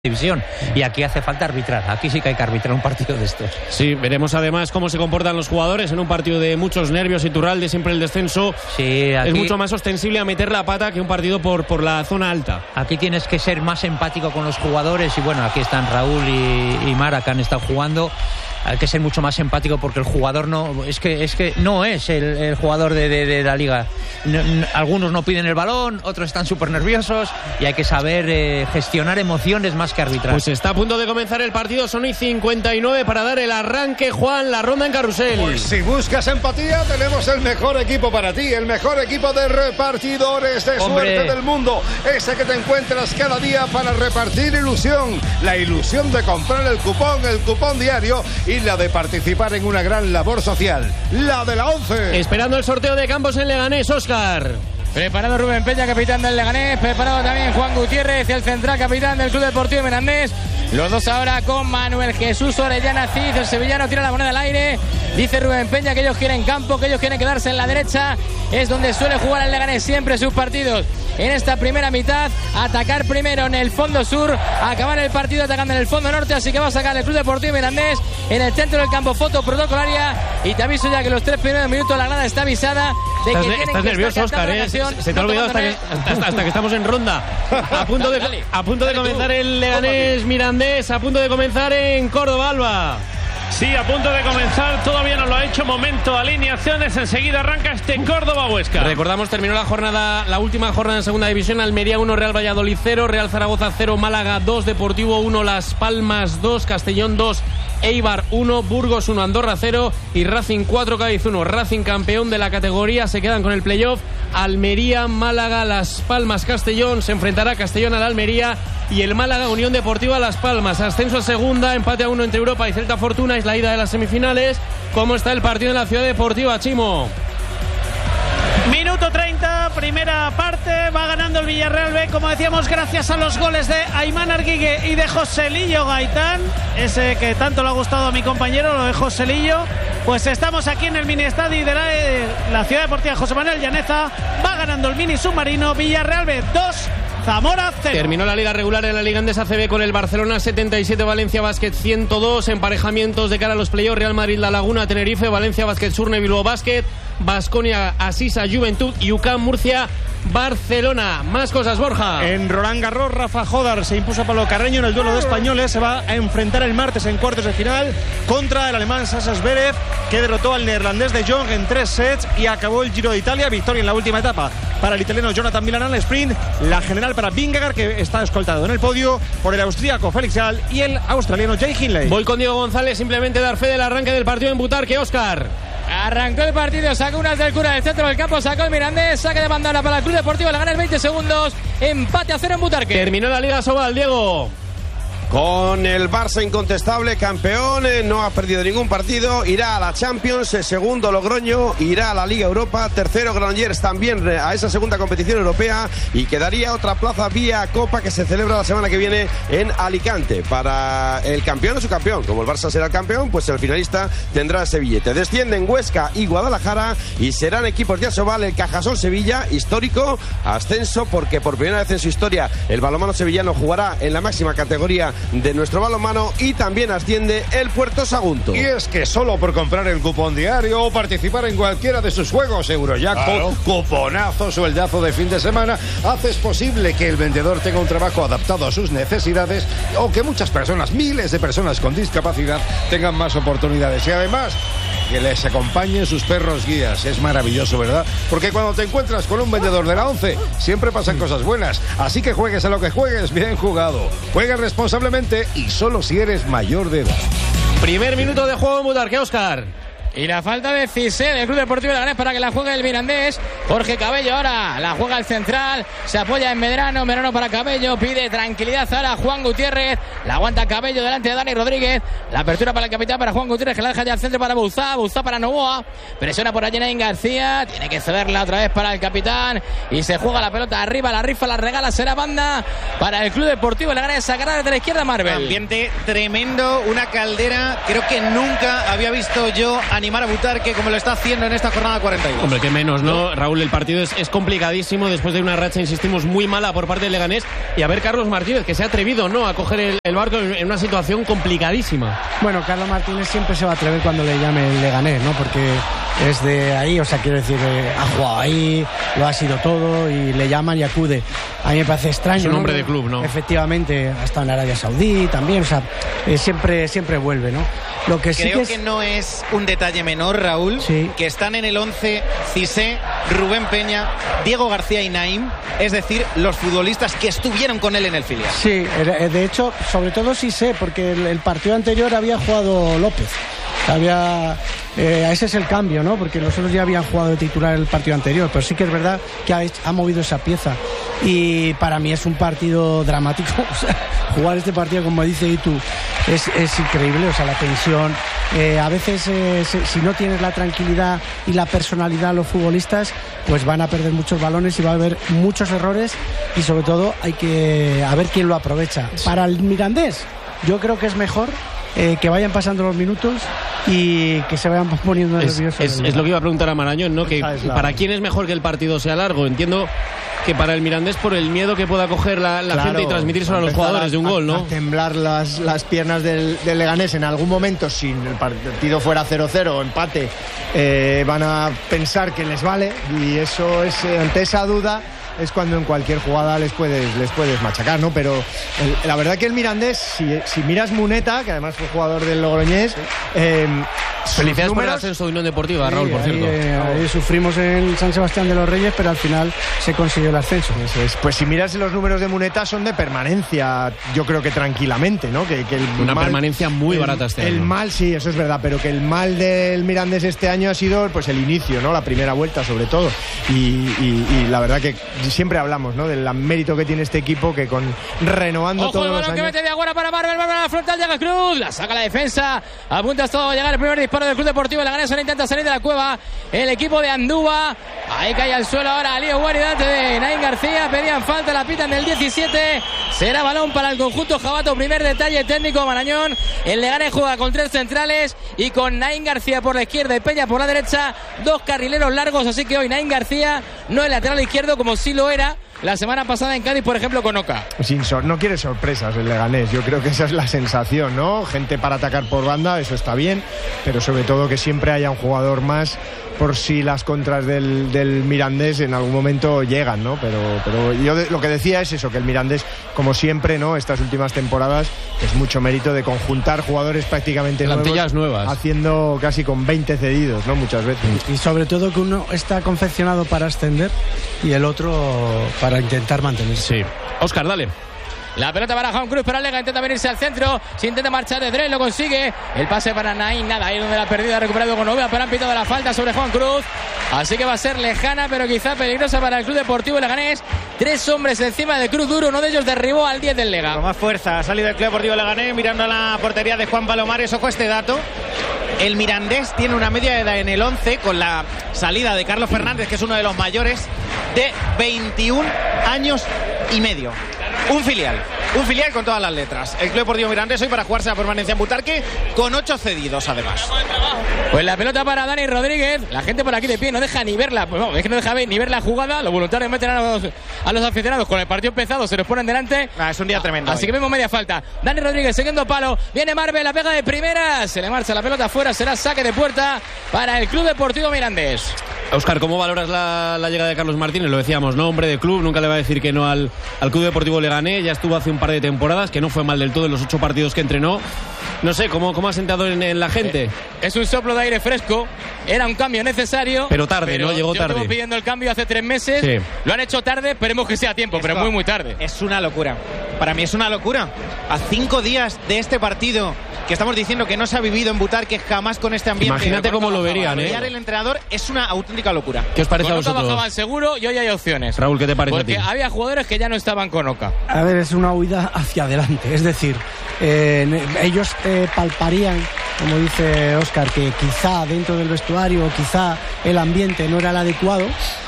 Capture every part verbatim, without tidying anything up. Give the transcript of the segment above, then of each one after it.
división, y aquí hace falta arbitrar, aquí sí que hay que arbitrar un partido de estos. Sí, veremos además cómo se comportan los jugadores en un partido de muchos nervios. Iturralde, siempre el descenso sí, aquí, es mucho más ostensible a meter la pata que un partido por, por la zona alta. Aquí tienes que ser más empático con los jugadores y bueno, aquí están Raúl y, y Mara que han estado jugando. Hay que ser mucho más empático porque el jugador no es que es que no es el, el jugador de, de, de la liga. No, no, algunos no piden el balón, otros están súper nerviosos y hay que saber eh, gestionar emociones más que arbitrar. Pues está a punto de comenzar el partido, son y cincuenta y nueve para dar el arranque, Juan, la ronda en carrusel. Pues si buscas empatía, tenemos el mejor equipo para ti, el mejor equipo de repartidores de Hombre. suerte del mundo, ese que te encuentras cada día para repartir ilusión, la ilusión de comprar el cupón, el cupón diario y la de participar en una gran labor social, la de la once. Esperando el sorteo de Campos en Leganés, Óscar. Preparado Rubén Peña, capitán del Leganés. Preparado también Juan Gutiérrez, el central capitán del Club Deportivo Mirandés. Los dos ahora con Manuel Jesús Orellana Cid. El sevillano tira la moneda al aire. Dice Rubén Peña que ellos quieren campo, que ellos quieren quedarse en la derecha. Es donde suele jugar el Leganés siempre sus partidos. En esta primera mitad, atacar primero en el fondo sur, acabar el partido atacando en el fondo norte. Así que va a sacar el Club Deportivo Mirandés en el centro del campo, foto protocolaria. Y te aviso ya que los tres primeros minutos la grada está avisada de que estás, tienen estás que nervioso, estar Óscar, ¿eh? Se, se te ha olvidado hasta que, hasta, hasta que estamos en ronda. A punto de, dale, dale, a punto de comenzar tú. El Leganés Mirandés, a punto de comenzar en Córdoba, Alba. Sí, a punto de comenzar, todavía no lo ha hecho. Momento, alineaciones, enseguida arranca este Córdoba-Huesca. Recordamos, terminó la jornada, la última jornada en segunda división. Almería uno, Real Valladolid cero, Real Zaragoza cero, Málaga dos, Deportivo uno, Las Palmas dos, Castellón dos, Eibar uno, Burgos uno, Andorra cero y Racing cuatro, Cádiz uno. Racing campeón de la categoría, se quedan con el playoff. Almería, Málaga, Las Palmas, Castellón, se enfrentará Castellón a la Almería y el Málaga, Unión Deportiva Las Palmas. Ascenso a segunda, empate a uno entre Europa y Celta Fortuna, es la ida de las semifinales. ¿Cómo está el partido en la Ciudad Deportiva, Chimo? Minuto treinta, primera parte, va ganando el Villarreal B, como decíamos, gracias a los goles de Aimán Arguigue y de Joselillo Gaitán, ese que tanto le ha gustado a mi compañero, lo de Joselillo. Pues estamos aquí en el mini estadio de la, eh, la Ciudad Deportiva José Manuel Llaneza, va ganando el mini submarino, Villarreal B dos, Zamora cero. Terminó la liga regular en la Liga Endesa C B con el Barcelona setenta y siete, Valencia Basket ciento dos, emparejamientos de cara a los playoffs, Real Madrid La Laguna, Tenerife, Valencia Basket Surne, Bilbao Basket, Baskonia Asisa, Juventud y U C A M Murcia, Barcelona. Más cosas, Borja. En Roland Garros, Rafa Jodar se impuso a Pablo Carreño en el duelo de españoles. Se va a enfrentar el martes en cuartos de final contra el alemán Sasha Zverev, que derrotó al neerlandés de Jong en tres sets y acabó el Giro de Italia. Victoria en la última etapa para el italiano Jonathan Milan al sprint. La general para Vingegaard, que está escoltado en el podio por el austríaco Felix Gall y el australiano Jay Hindley. Voy con Diego González, simplemente dar fe del arranque del partido en Butarque, Óscar. Arrancó el partido, sacó unas del cura del centro del campo, sacó el Mirandés, saque de bandera para el Club Deportivo, le gana el veinte segundos, empate a cero en Butarque. Terminó la Liga Sobal, Diego. Con el Barça incontestable campeón, eh, no ha perdido ningún partido, irá a la Champions, el segundo Logroño, irá a la Liga Europa, tercero Granollers también a esa segunda competición europea y quedaría otra plaza vía Copa que se celebra la semana que viene en Alicante. Para el campeón o su campeón, como el Barça será el campeón, pues el finalista tendrá ese billete. Descienden Huesca y Guadalajara y serán equipos de Asobal el Cajasol Sevilla, histórico ascenso porque por primera vez en su historia el balonmano sevillano jugará en la máxima categoría de nuestro balonmano y también asciende el Puerto Sagunto. Y es que solo por comprar el cupón diario o participar en cualquiera de sus juegos, Eurojackpot, claro, cuponazo, sueldazo de fin de semana, haces posible que el vendedor tenga un trabajo adaptado a sus necesidades o que muchas personas, miles de personas con discapacidad tengan más oportunidades y además que les acompañen sus perros guías. Es maravilloso, ¿verdad? Porque cuando te encuentras con un vendedor de la once, siempre pasan cosas buenas. Así que juegues a lo que juegues, bien jugado. Juegues responsablemente y solo si eres mayor de edad. Primer minuto de juego en Butarque, Óscar. Y la falta de Cissé del Club Deportivo Leganés para que la juegue el Mirandés. Jorge Cabello ahora la juega el central. Se apoya en Medrano. Medrano para Cabello. Pide tranquilidad ahora Juan Gutiérrez. La aguanta Cabello delante de Dani Rodríguez. La apertura para el capitán para Juan Gutiérrez, que la deja ya al centro para Bouzá. Bouzá para Novoa. Presiona por allí Nain García. Tiene que cederla otra vez para el capitán. Y se juega la pelota arriba. La rifa, la regala. Será banda para el Club Deportivo Leganés. Sacará desde la izquierda Marvel. Ambiente tremendo. Una caldera. Creo que nunca había visto yo a animar a Butarque como lo está haciendo en esta jornada cuarenta y dos. Hombre, que menos, ¿no? Raúl, el partido es, es complicadísimo después de una racha, insistimos, muy mala por parte del Leganés. Y a ver, Carlos Martínez, que se ha atrevido, ¿no?, a coger el, el barco en, en una situación complicadísima. Bueno, Carlos Martínez siempre se va a atrever cuando le llame el Leganés, ¿no? Porque es de ahí, o sea, quiero decir, eh, ha jugado ahí, lo ha sido todo y le llaman y acude. A mí me parece extraño. Es un ¿no? hombre de club, ¿no? Efectivamente, ha estado en Arabia Saudí también, o sea, eh, siempre, siempre vuelve, ¿no? Lo que sí Creo que, es... que no es un detalle menor, Raúl, sí. que están en el once Cissé, Rubén Peña, Diego García y Naim, es decir, los futbolistas que estuvieron con él en el filial. Sí, de hecho, sobre todo Cissé, porque el, el partido anterior había jugado López. Había, eh, ese es el cambio, ¿no? Porque los otros ya habían jugado de titular el partido anterior, pero sí que es verdad que ha, ha movido esa pieza. Y para mí es un partido dramático. O sea, jugar este partido, como dice Itu, es, es increíble. O sea, la tensión. Eh, a veces, eh, si, si no tienes la tranquilidad y la personalidad de los futbolistas, pues van a perder muchos balones y va a haber muchos errores. Y sobre todo, hay que a ver quién lo aprovecha. Para el Mirandés, yo creo que es mejor Eh, que vayan pasando los minutos y que se vayan poniendo nerviosos. Es, es, es lo que iba a preguntar a Marañón, ¿no? Que para quién es mejor que el partido sea largo. Entiendo que para el Mirandés por el miedo que pueda coger la, la claro, gente y transmitírselo a los jugadores a, de un gol, ¿no? A temblar las, las piernas del, del Leganés en algún momento, si el partido fuera cero cero o empate, eh, van a pensar que les vale, y eso es, ante esa duda es cuando en cualquier jugada les puedes les puedes machacar, ¿no? Pero el, la verdad que el Mirandés, si, si miras Muneta, que además fue jugador del Logroñés, eh, felicidades números, por el ascenso de Unión Deportiva, sí, Raúl, por ahí, cierto. Eh, ahí sufrimos en San Sebastián de los Reyes, pero al final se consiguió el ascenso. Eso es. Pues si miras los números de Muneta, son de permanencia, yo creo que tranquilamente, ¿no? Que, que el Una mal, permanencia muy el, barata este año. El mal, sí, eso es verdad, pero que el mal del Mirandés este año ha sido pues el inicio, ¿no? La primera vuelta, sobre todo. Y, y, y la verdad que siempre hablamos, ¿no?, del mérito que tiene este equipo, que con renovando Ojo, todos el los balón años... que mete de Agüera para Marvel, Marvel a la frontal, llega Cruz, la saca la defensa, a punto hasta de llegar el primer disparo del Club Deportivo Leganés. Ahora intenta salir de la cueva el equipo de Andúa, ahí cae al suelo ahora Lío Guaridad de Nain García, pedían falta, la pitan del diecisiete, será balón para el conjunto jabato. Primer detalle técnico, Marañón, el Leganés juega con tres centrales y con Nain García por la izquierda y Peña por la derecha, dos carrileros largos, así que hoy Nain García no es lateral izquierdo como sí lo era la semana pasada en Cádiz, por ejemplo, con Oca. Sin sor- no quiere sorpresas el Leganés, yo creo que esa es la sensación, ¿no? Gente para atacar por banda, eso está bien, pero sobre todo que siempre haya un jugador más por si las contras del, del Mirandés en algún momento llegan, ¿no? Pero, pero yo de, lo que decía es eso, que el Mirandés, como siempre, ¿no?, estas últimas temporadas, es mucho mérito de conjuntar jugadores prácticamente plantillas nuevos, nuevas, haciendo casi con veinte cedidos, ¿no?, muchas veces. Y sobre todo que uno está confeccionado para ascender y el otro para intentar mantenerse. Sí. Óscar, dale. La pelota para Juan Cruz, para Lega, intenta venirse al centro, si intenta marchar de Dre, lo consigue, el pase para Nain, nada, ahí donde la perdida, ha recuperado con Ovea, pero han pitado la falta sobre Juan Cruz, así que va a ser lejana, pero quizá peligrosa para el Club Deportivo Leganés. Tres hombres encima de Cruz Duro, uno de ellos derribó al diez del Lega. Con más fuerza ha salido el Club Deportivo Leganés, mirando a la portería de Juan Palomares. Ojo este dato, el Mirandés tiene una media de edad en el once, con la salida de Carlos Fernández, que es uno de los mayores, de veintiún años y medio. Un filial, un filial con todas las letras. El Club Deportivo Mirandés hoy para jugarse la permanencia en Butarque, con ocho cedidos además. Pues la pelota para Dani Rodríguez, la gente por aquí de pie no deja ni verla, pues no, es que no deja ver, ni ver la jugada, los voluntarios meten a los, a los aficionados con el partido empezado, se los ponen delante. Ah, es un día tremendo. Así hoy. que vemos media falta. Dani Rodríguez, segundo palo, viene Marvel, la pega de primera, se le marcha la pelota afuera, será saque de puerta para el Club Deportivo Mirandés. Óscar, ¿cómo valoras la, la llegada de Carlos Martínez? Lo decíamos, ¿no? Hombre de club, nunca le va a decir que no al, al Club Deportivo Leganés, ya estuvo hace un par de temporadas, que no fue mal del todo en los ocho partidos que entrenó. No sé, ¿cómo, cómo ha sentado en, en la gente? Eh, es un soplo de aire fresco, era un cambio necesario. Pero tarde, pero ¿no? Llegó yo tarde. Estuve pidiendo el cambio hace tres meses, sí. Lo han hecho tarde, esperemos que sea a tiempo, Esto pero muy muy tarde. Es una locura, para mí es una locura. A cinco días de este partido, que estamos diciendo que no se ha vivido en Butarque jamás con este ambiente. Imagínate cómo lo verían, ¿eh? El entrenador es una auténtica locura. ¿Qué os parece con a Oca vosotros? bajaban seguro y hoy hay opciones. Raúl, ¿qué te parece Porque a ti? había jugadores que ya no estaban con Oca. A ver, es una huida hacia adelante, es decir, eh, ellos eh, palparían, como dice Óscar, que quizá dentro del vestuario, quizá el ambiente no era el adecuado.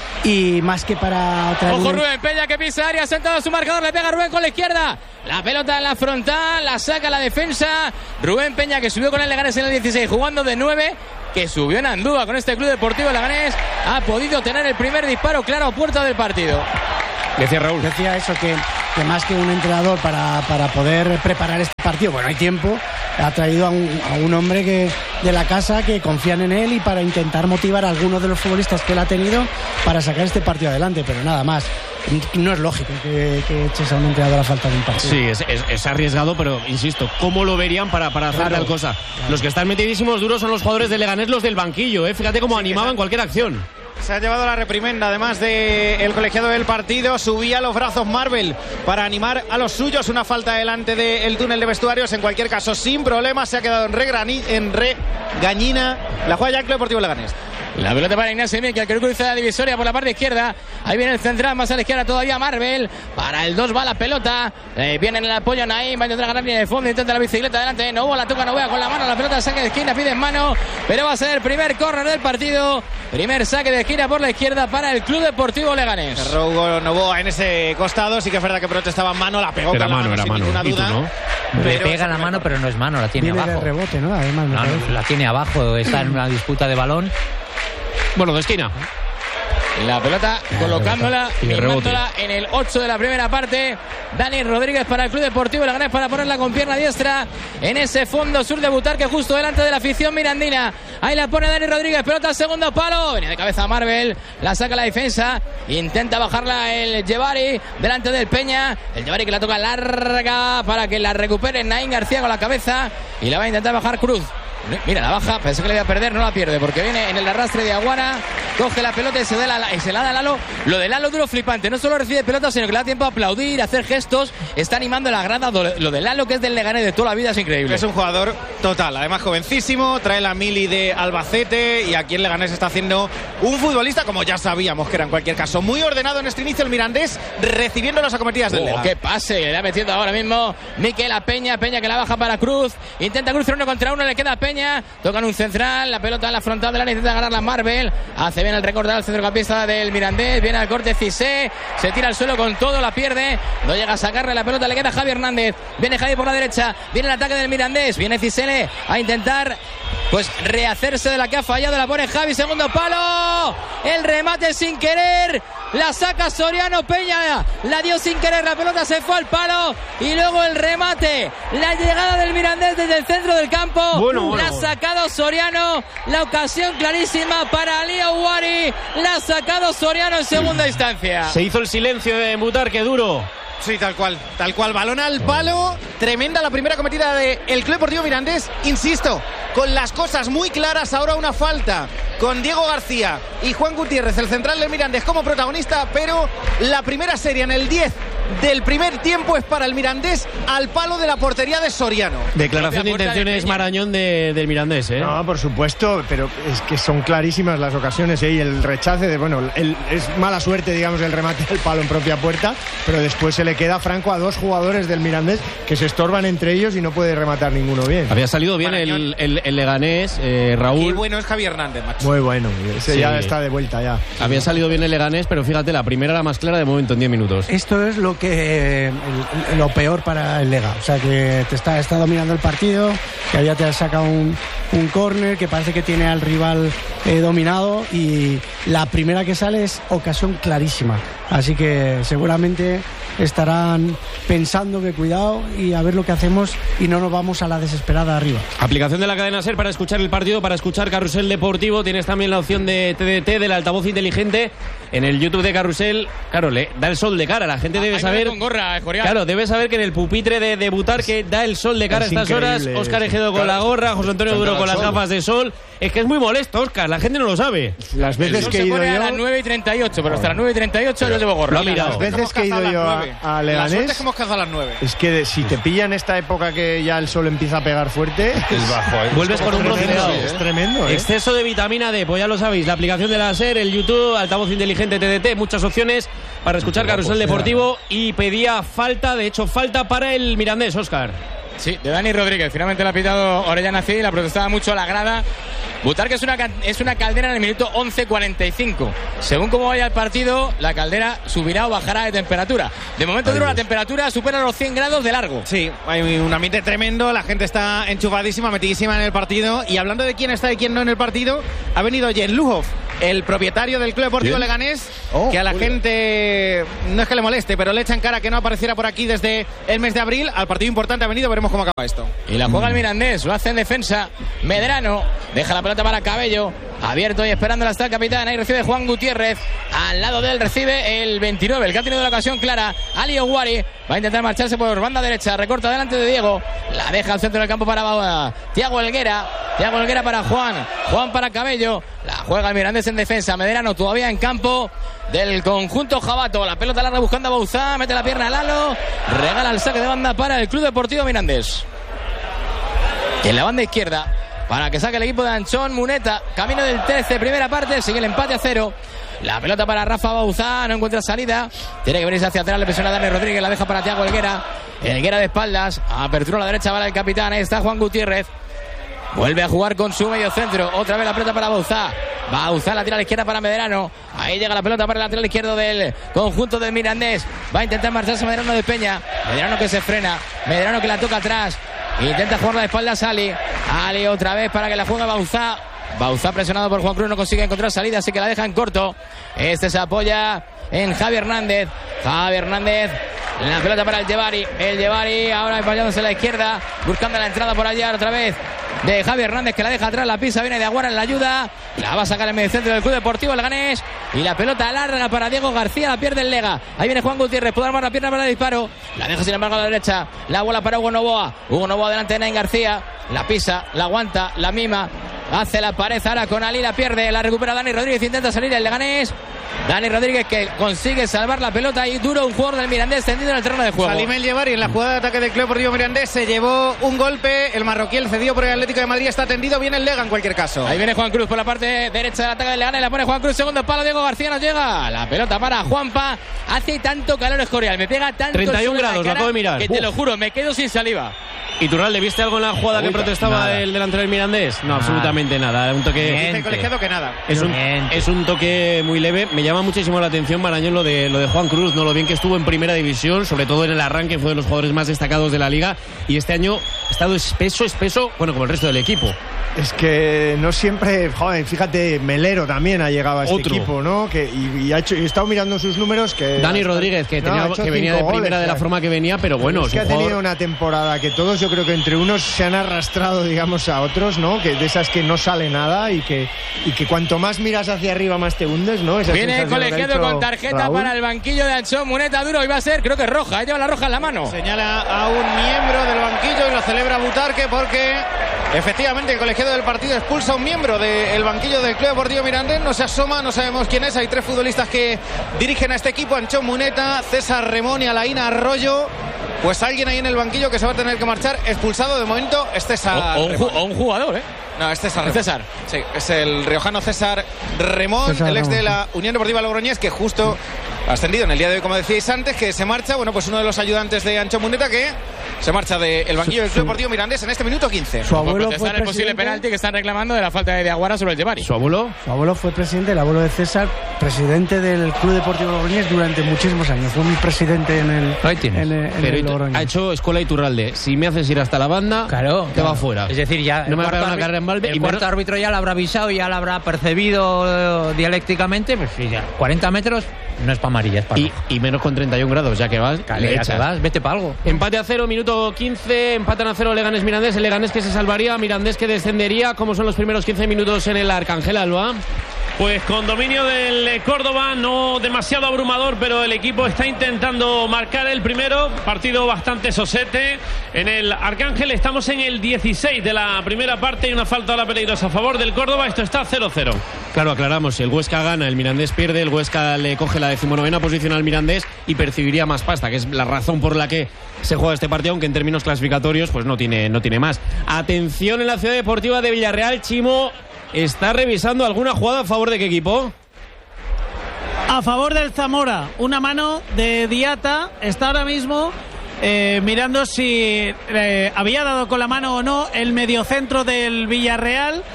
Y más que para traer... Ojo un... Rubén Peña, que pisa área, sentado a su marcador, le pega a Rubén con la izquierda. La pelota en la frontal, la saca la defensa. Rubén Peña, que subió con el Leganés en el dieciséis, jugando de nueve. que subió en Andúa con este Club Deportivo Leganés, ha podido tener el primer disparo claro a puerta del partido. Decía Raúl. Decía eso, que, que más que un entrenador para, para poder preparar este partido, bueno, hay tiempo, ha traído a un, a un hombre que de la casa que confían en él y para intentar motivar a algunos de los futbolistas que él ha tenido para sacar este partido adelante, pero nada más. No es lógico que, que eches a un entrenador a falta de un partido. Sí, es, es, es arriesgado, pero insisto, ¿cómo lo verían para, para hacer Claro. tal cosa? Los que están metidísimos duros son los jugadores de Leganés, los del banquillo, ¿eh? Fíjate cómo animaban cualquier acción. Se ha llevado la reprimenda, además del colegiado del partido. Subía los brazos Marvel para animar a los suyos. Una falta delante del túnel de vestuarios. En cualquier caso, sin problemas, se ha quedado en regañina. En regañina la juega ya el Club Deportivo Leganés. La pelota para Ignacio Miquel, que cruza la divisoria por la parte izquierda. Ahí viene el central, más a la izquierda todavía Marvel. Para el dos va la pelota. Eh, viene en el apoyo Naim, va a intentar ganar línea de fondo. Intenta la bicicleta adelante. Novoa la toca Novoa con la mano. La pelota saque de esquina, pide en mano. Pero va a ser el primer córner del partido. Primer saque de esquina por la izquierda para el Club Deportivo Leganés. Rogo Novoa en ese costado. Sí que es verdad que protestaba en mano. La pegó Era con la mano, mano, era sin mano. ninguna ¿Y tú duda. no? Le pega la mano, pero no es mano, la tiene Viene abajo. de rebote, ¿no? Además, me No, parece. no, la tiene abajo, está en una disputa de balón. Bueno, de esquina. La pelota colocándola, Y de rebote. firmándola en el ocho de la primera parte. Dani Rodríguez para el Club Deportivo Leganés para ponerla con pierna diestra en ese fondo sur de Butarque, justo delante de la afición mirandina. Ahí la pone Dani Rodríguez, pelota al segundo palo. Viene de cabeza Marvel, la saca la defensa. Intenta bajarla el Yevari delante del Peña. El Yevari que la toca larga para que la recupere Naín García con la cabeza. Y la va a intentar bajar Cruz. Mira, la baja, pensé que le iba a perder, no la pierde, porque viene en el arrastre de Aguana, coge la pelota y se, da la, y se la da a Lalo. Lo de Lalo duro flipante, no solo recibe pelota, sino que le da tiempo a aplaudir, a hacer gestos, está animando la grada. Lo de Lalo, que es del Leganés de toda la vida, es increíble. Es un jugador total, además jovencísimo, trae la mili de Albacete y aquí el Leganés está haciendo un futbolista, como ya sabíamos que era en cualquier caso, muy ordenado en este inicio el Mirandés, recibiendo las acometidas del Oh, Lega. qué pase, le está metiendo ahora mismo Miquel a Peña, Peña que la baja para Cruz, intenta cruzar uno contra uno, le queda a Peña, tocan un central, la pelota en la frontal del área, intenta ganar la Marvel, hace bien el recorte al centrocampista del Mirandés, viene al corte Cissé, se tira al suelo con todo, la pierde, no llega a sacarle la pelota, le queda Javi Hernández, viene Javi por la derecha, viene el ataque del Mirandés, viene Cissé a intentar pues rehacerse de la que ha fallado, la pone Javi, segundo palo, el remate sin querer, la saca Soriano, Peña la dio sin querer, la pelota se fue al palo y luego el remate, la llegada del Mirandés desde el centro del campo, Bueno, bueno, la ha bueno. sacado Soriano, la ocasión clarísima para Ali Ouari, la ha sacado Soriano en segunda instancia. Se hizo el silencio en Butarque, duro. Sí, tal cual, tal cual, balón al palo, tremenda la primera cometida del Club Deportivo Mirandés, insisto, con las cosas muy claras, ahora una falta con Diego García y Juan Gutiérrez, el central del Mirandés como protagonista, pero la primera serie en el diez del primer tiempo es para el Mirandés al palo de la portería de Soriano. Declaración de Propia puerta de intenciones Peña. Marañón de, del Mirandés, ¿eh? No, por supuesto, pero es que son clarísimas las ocasiones, ¿eh? Y el rechace de, bueno, el- es mala suerte, digamos, el remate del palo en propia puerta, pero después se le queda franco a dos jugadores del Mirandés que se estorban entre ellos y no puede rematar ninguno bien. Había salido bien Marañón. el, el, el Leganés, eh, Qué Raúl. bueno es Javier Hernández, macho. Muy bueno, ese Sí. ya está de vuelta ya. Había salido bien el Leganés, pero fíjate, la primera era más clara de momento en diez minutos. Esto es lo que el- lo peor para el Lega. O sea, que te está, está dominando el partido, que había te saca un, un córner, que parece que tiene al rival eh, dominado y la primera que sale es ocasión clarísima. Así que seguramente estarán pensando que cuidado y a ver lo que hacemos y no nos vamos a la desesperada arriba. Aplicación de la cadena SER para escuchar el partido, para escuchar Carrusel Deportivo. Tienes también la opción de T D T, del altavoz inteligente, en el YouTube de Carrusel. Claro, le da el sol de cara. La gente debe Hay que saber. ver con gorra, Escorial. Claro, debe saber que en el pupitre de debutar que da el sol de cara a Es estas horas. increíble Óscar eso. Ejedo con la gorra, José Antonio Duro con las gafas de sol. Es que es muy molesto, Óscar. La gente no lo sabe. Las El veces sol que he se ido pone a yo, las nueve y treinta y ocho, pero hasta las nueve y treinta y ocho yo llevo gorra. Lo ha mirado. las veces que he ido yo a, a La suerte Leganés, es que hemos cazado a las nueve. es que de- si te pilla en esta época que ya el sol empieza a pegar fuerte, es bajo, ¿eh? Vuelves con un tremendo, bronceado. es tremendo, ¿eh? Exceso de vitamina D, pues ya lo sabéis. La aplicación de la SER, el YouTube, altavoz inteligente T D T, muchas opciones para escuchar Carrusel Deportivo. Y pedía falta, de hecho, falta para el Mirandés, Óscar. Sí, de Dani Rodríguez. Finalmente le ha pitado Orellana Cid, la protestaba mucho la grada. Butarque es una, es una caldera en el minuto once cuarenta y cinco. Según cómo vaya el partido, la caldera subirá o bajará de temperatura. De momento dura la temperatura, supera los cien grados de largo. Sí, hay un ambiente tremendo, la gente está enchufadísima, metidísima en el partido. Y hablando de quién está y quién no en el partido, ha venido Jen Luhoff, el propietario del Club Deportivo ¿Bien? Leganés, Oh, que a la muy gente no es que le moleste, pero le echan cara que no apareciera por aquí desde el mes de abril. Al partido importante ha venido, veremos cómo acaba esto. Y la juega el Mirandés, lo hace en defensa. Medrano deja la pelota para Cabello, abierto y esperando hasta el capitán. Ahí recibe Juan Gutiérrez, al lado de él recibe el veintinueve, el que ha tenido la ocasión clara, Ali Oguari. Va a intentar marcharse por banda derecha, recorta delante de Diego, la deja al centro del campo para Thiago Helguera. Thiago Helguera para Juan, Juan para Cabello, la juega el Mirandés en defensa. Medrano todavía en campo del conjunto jabato, la pelota larga buscando a Bauzá, mete la pierna a Lalo, regala el saque de banda para el Club Deportivo Mirandés. Y en la banda izquierda, para que saque el equipo de Anchón Muneta, camino del trece, primera parte, sigue el empate a cero. La pelota para Rafa Bauzá, no encuentra salida, tiene que venirse hacia atrás, le presiona a Dani Rodríguez, la deja para Thiago Helguera. Helguera de espaldas, apertura a la derecha para el capitán, ahí está Juan Gutiérrez. Vuelve a jugar con su medio centro. Otra vez la pelota para Bauzá. Bauzá la tira a la izquierda para Medrano. Ahí llega la pelota para el lateral izquierdo del conjunto del Mirandés. Va a intentar marcharse Medrano de Peña. Medrano que se frena. Medrano que la toca atrás. Intenta jugar la espalda a Ali. Ali otra vez para que la juegue Bauzá. Bauzá presionado por Juan Cruz, no consigue encontrar salida, así que la deja en corto. Este se apoya en Javi Hernández. Javi Hernández. La pelota para el Yevari. El Yevari ahora apoyándose a la izquierda, buscando la entrada por allá otra vez de Javi Hernández, que la deja atrás, la pisa, viene de Aguara en la ayuda, la va a sacar en medio centro del Club Deportivo Leganés, y la pelota larga para Diego García, la pierde el Lega. Ahí viene Juan Gutiérrez, puede armar la pierna para el disparo, la deja sin embargo a la derecha, la bola para Hugo Novoa. Hugo Novoa delante de Nain García, la pisa, la aguanta, la mima, hace la pared ahora con Ali, la pierde, la recupera Dani Rodríguez, intenta salir el Leganés. Dani Rodríguez que consigue salvar la pelota y duro un jugador del Mirandés tendido en el terreno de juego. Salim El Yevari en la jugada de ataque del Club Deportivo Mirandés se llevó un golpe, el marroquí, el cedido por el Atlético de Madrid, está tendido, viene el Lega en cualquier caso. Ahí viene Juan Cruz por la parte derecha del ataque del Leganés, la pone Juan Cruz, segundo palo, Diego García nos llega, la pelota para Juanpa, hace tanto calor Escorial, me pega tanto treinta y un grados, lo acabo de mirar. Que te lo juro, me quedo sin saliva. Iturralde, ¿viste algo en la jugada Uy, que protestaba nada. el delantero del Mirandés? No, absolutamente nada. Un toque. Dice el colegiado que nada. Es un, es un toque muy leve. Me llama muchísimo la atención, Marañón, lo de, lo de Juan Cruz, ¿no? Lo bien que estuvo en primera división, sobre todo en el arranque, fue de los jugadores más destacados de la liga. Y este año ha estado espeso, espeso, bueno, como el resto del equipo. Es que no siempre, joder, fíjate, Melero también ha llegado a este Otro. equipo, ¿no? Que, y, y ha hecho, y he estado mirando sus números que... Dani Rodríguez, que, No, tenía, ha hecho que venía de cinco primera goles, de la ya. forma que venía, pero bueno, es es que un ha tenido jugador... una temporada que todos, yo creo que entre unos se han arrastrado, digamos, a otros, ¿no? Que de esas que no sale nada y que, y que cuanto más miras hacia arriba más te hundes, ¿no? Esa Viene el sensación que ha colegiado hecho con tarjeta Raúl. para el banquillo de Anchón Muneta, duro, y va a ser, creo que roja, ¿eh? Lleva la roja en la mano. Señala a un miembro del banquillo y lo celebra Butarque porque efectivamente el colegiado del partido expulsa a un miembro del banquillo del Club Deportivo Mirandés. No se asoma, no sabemos quién es. Hay tres futbolistas que dirigen a este equipo: Anchón Muneta, César Remón y Alaína Arroyo. Pues alguien ahí en el banquillo que se va a tener que marchar. Expulsado de momento es César O, o un, ju- Remón. o un jugador, ¿eh? No, es César Remón. César. Sí, es el riojano César Remón, César el ex de Remón, la Unión Deportiva Logroñés, que justo ha ascendido en el día de hoy, como decíais antes, que se marcha. Bueno, pues uno de los ayudantes de Anchón Muneta que se marcha del banquillo del Club Deportivo Mirandés en este minuto quince. Su Por abuelo fue protestar el posible presidente, penalti que están reclamando de la falta de Aguara sobre el Yevari. ¿Su abuelo? su abuelo fue presidente, el abuelo de César, presidente del Club Deportivo Logroñés durante muchísimos años. Fue mi presidente en el, Ahí tienes. en el, en Pero el Logroñés. ha hecho escuela Iturralde. Si me haces ir hasta la banda, Claro, te claro. va fuera. Es decir, ya no me va a cuarto pegar una árbitro- carrera en Valve. el y cuarto menos- árbitro ya lo habrá avisado y ya lo habrá percibido eh, dialécticamente. Pues sí, ya, cuarenta metros no es para amarilla, es para y, y menos con treinta y un grados, ya que vas. Cale, le ya te echas. vas, vete para algo. Empate a cero, minuto quince, empatan a cero Leganés Mirandés, el Leganés que se salvaría, Mirandés que descendería. ¿Cómo son los primeros quince minutos en el Arcángel, Alba? Pues con dominio del eh, Córdoba, no demasiado abrumador, pero el equipo está intentando marcar el primero. Partido bastante sosete. En el Arcángel estamos en el dieciséis de la primera parte y una falta ahora peligrosa a favor del Córdoba. Esto está cero cero. Claro, aclaramos, si el Huesca gana, el Mirandés pierde, el Huesca le coge la decimonovena posición al Mirandés y percibiría más pasta, que es la razón por la que se juega este partido, aunque en términos clasificatorios pues no tiene, no tiene más. Atención en la Ciudad Deportiva de Villarreal, Chimo está revisando alguna jugada a favor de qué equipo. A favor del Zamora, una mano de Diata. Está ahora mismo eh, mirando si eh, había dado con la mano o no el mediocentro del Villarreal.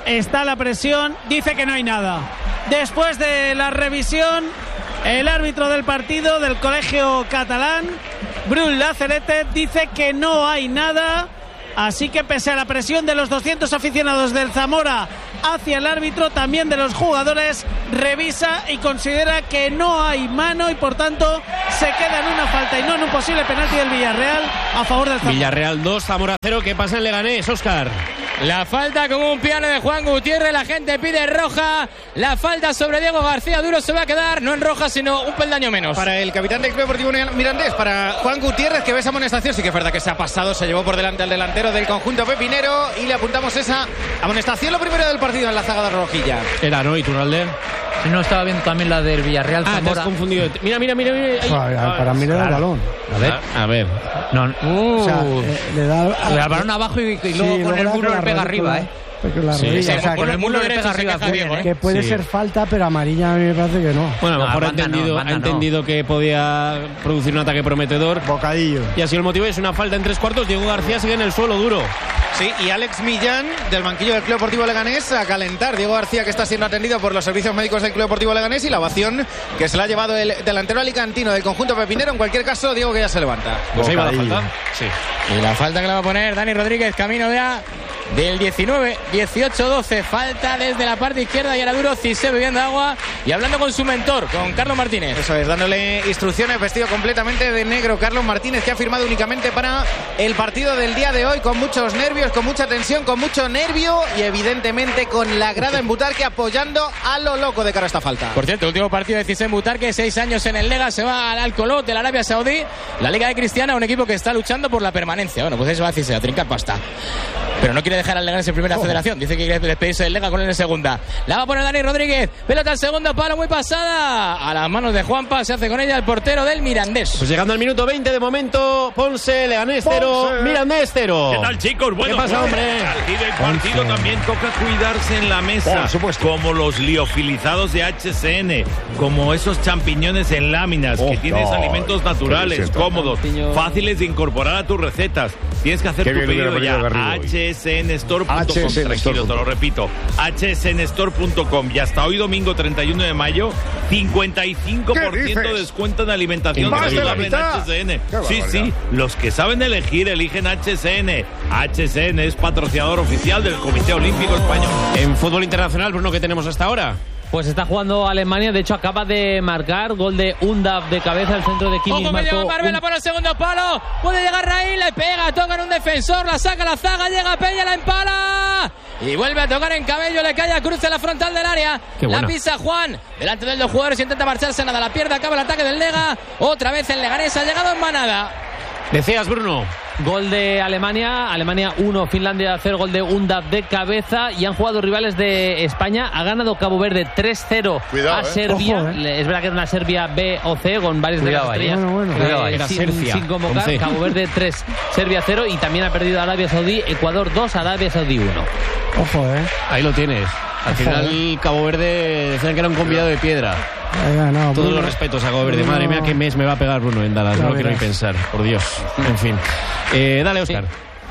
está la presión, dice que no hay nada. Después de la revisión, el árbitro del partido del colegio catalán, Brun Lazarete, dice que no hay nada. Así que pese a la presión de los doscientos aficionados del Zamora hacia el árbitro, también de los jugadores, revisa y considera que no hay mano y por tanto se queda en una falta y no en un posible penalti del Villarreal a favor del Zamora. Villarreal dos, Zamora cero. ¿Qué pasa en Leganés, Óscar? La falta como un piano de Juan Gutiérrez, la gente pide roja, la falta sobre Diego García Duro se va a quedar, no en roja sino un peldaño menos. Para el capitán del Club Deportivo Mirandés, para Juan Gutiérrez, que ve esa amonestación, sí que es verdad que se ha pasado, se llevó por delante al delantero del conjunto pepinero y le apuntamos esa amonestación, lo primero del partido en la zaga de Rojilla. Era, ¿no? ¿Y Turralde? Si no, estaba viendo también la del Villarreal Ah, Zamora. te has confundido. Mira, mira, mira, mira. Ahí. Para, para mí le da el balón. A ver, A ver. no, O sea, uh, eh, le da le da el balón abajo y, y sí, luego con el da muslo la le pega rodilla, arriba, con ¿eh? la- Con la Sí, rodilla, sí, o sea, con que- el muslo derecho pega se arriba, queja muy Diego, bien, ¿eh? que puede Sí. ser falta, pero amarilla a mí me parece que no. Bueno, a lo No, mejor ha banda no, entendido, banda ha no. entendido que podía producir un ataque prometedor. Bocadillo. Y así el motivo es una falta en tres cuartos. Diego García sigue en el suelo duro. Sí, y Alex Millán, del banquillo del Club Deportivo Leganés, a calentar. Diego García, que está siendo atendido por los servicios médicos del Club Deportivo Leganés, y la ovación que se la ha llevado el delantero alicantino del conjunto pepinero. En cualquier caso, Diego que ya se levanta. Pues ahí va la Bocadillo. falta. Sí. Y la falta que le va a poner Dani Rodríguez, camino ya del diecinueve, dieciocho doce, falta desde la parte izquierda y ahora Duro Cise bebiendo agua y hablando con su mentor, con Carlos Martínez. Eso es, dándole instrucciones, vestido completamente de negro. Carlos Martínez, que ha firmado únicamente para el partido del día de hoy, con muchos nervios, con mucha tensión, con mucho nervio y evidentemente con la grada en Butarque apoyando a lo loco de cara a esta falta. Por cierto, último partido de Cise en Butarque, seis años en el Lega, se va al Al-Kholot de la Arabia Saudí, la Liga de Cristiana, un equipo que está luchando por la permanencia. Bueno, pues eso va a Cise, a trincar pasta. Pero no quiere dejar al Leganés en primera oh. federación. Dice que quiere despedirse del Lega con él en segunda. La va a poner Dani Rodríguez. Pelota al segundo palo, muy pasada. A las manos de Juanpa, se hace con ella el portero del Mirandés. Pues llegando al minuto veinte de momento, Ponce, Leganés cero, Mirandés cero. ¿Qué tal, chicos? Bueno, ¿qué pasa, hombre? Aquí del partido también toca cuidarse en la mesa. Por supuesto. Como los liofilizados de H C N, como esos champiñones en láminas, Oh, que tienes no, alimentos naturales, qué cómodos, Champiñón. fáciles de incorporar a tus recetas. Tienes que hacer Qué tu bien hubiera pedido ya. venido Garrido hoy. H S N Store punto com. H S N Store Tranquilo, te lo repito. H S N Store punto com. Y hasta hoy domingo treinta y uno de mayo, cincuenta y cinco por ciento ¿Qué de dices? descuento en alimentación ¿Más de la saludable en mitad? H S N. Qué Sí, barbaridad. sí. Los que saben elegir, eligen H S N. H S N es patrocinador oficial del Comité Olímpico Español. En fútbol internacional, Bruno, ¿qué tenemos hasta ahora? Pues está jugando Alemania, de hecho acaba de marcar gol de Undav de cabeza al centro de Kimmich. Ojo que llega marcó Marbella un- por el segundo palo. Puede llegar Raíl, le pega, toca en un defensor, la saca la zaga, llega Peña, la empala. Y vuelve a tocar en Cabello, le cae a Cruz en la frontal del área. Qué La buena. pisa Juan. Delante de los dos jugadores intenta marcharse, nada, la pierde, acaba el ataque del Lega. Otra vez el Leganés ha llegado en manada. Decías, Bruno. Gol de Alemania, Alemania uno, Finlandia cero, gol de Undav de cabeza. Y han jugado rivales de España. Ha ganado Cabo Verde tres cero Cuidado, a eh. Serbia. Ojo, Le- Es verdad que era una Serbia B o C con varias Cuidado de las ahí, estrellas. eh. Bueno, bueno. Eh, Cuidado ahí. Era sin, Serbia, sin convocar. con C. Cabo Verde tres, Serbia cero. Y también ha perdido Arabia Saudí, Ecuador dos, Arabia Saudí uno. Ojo, eh. Ahí lo tienes. Al final, Cabo Verde decían que era un convidado de piedra. Eh, no, Todos Bruno- los respetos a Cabo Verde. Bruno- Madre mía, qué mes me va a pegar Bruno en Dallas. Ya No lo quiero ni verás. pensar. Por Dios. En fin. Eh, dale, Óscar.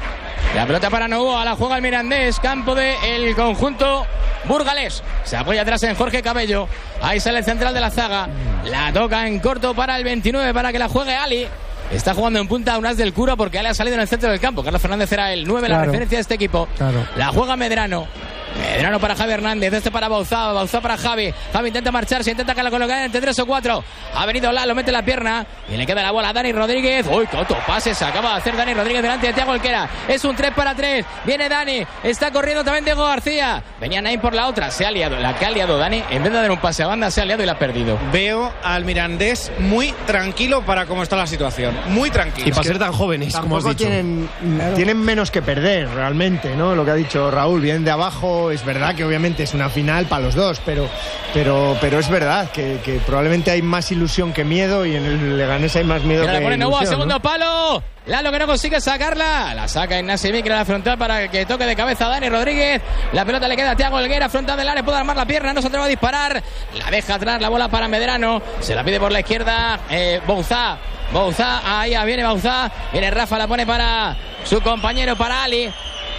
La pelota para Novoa, la juega el Mirandés, campo del conjunto burgalés. Se apoya atrás en Jorge Cabello. Ahí sale el central de la zaga. La toca en corto para el veintinueve para que la juegue Ali. Está jugando en punta un as del Cura porque Ali ha salido en el centro del campo. Carlos Fernández era el nueve, la Claro. referencia de este equipo. Claro. La juega Medrano. Medrano para Javi Hernández, este para Bauzá, Bauzá para Javi. Javi intenta marcharse, intenta que la coloquen entre tres o cuatro. Ha venido Lalo, mete la pierna y le queda la bola a Dani Rodríguez. Uy, qué autopase se acaba de hacer Dani Rodríguez delante de Thiago Alquera. Es un tres para tres. Viene Dani, está corriendo también Diego García. Venía Naim por la otra, se ha liado. La que ha liado Dani, en vez de dar un pase a banda, se ha liado y la ha perdido. Veo al Mirandés muy tranquilo para cómo está la situación. Muy tranquilo. Y para ser tan jóvenes, como has Tampoco dicho. tienen, tienen menos que perder realmente, ¿no? Lo que ha dicho Raúl, vienen de abajo, es verdad que obviamente es una final para los dos, pero, pero, pero es verdad que, que probablemente hay más ilusión que miedo y en el Leganés hay más miedo Pero que le pone Novoa, ilusión, segundo ¿no? palo. Lalo que no consigue sacarla. La saca Ignacio Miquel a la frontal para que toque de cabeza a Dani Rodríguez. La pelota le queda a Thiago Helguera, frontal del área, puede armar la pierna, no se atreve a disparar. La deja atrás, la bola para Medrano. Se la pide por la izquierda eh, Bouzá. Bouzá, ahí viene Bouzá. Viene Rafa, la pone para su compañero, para Ali.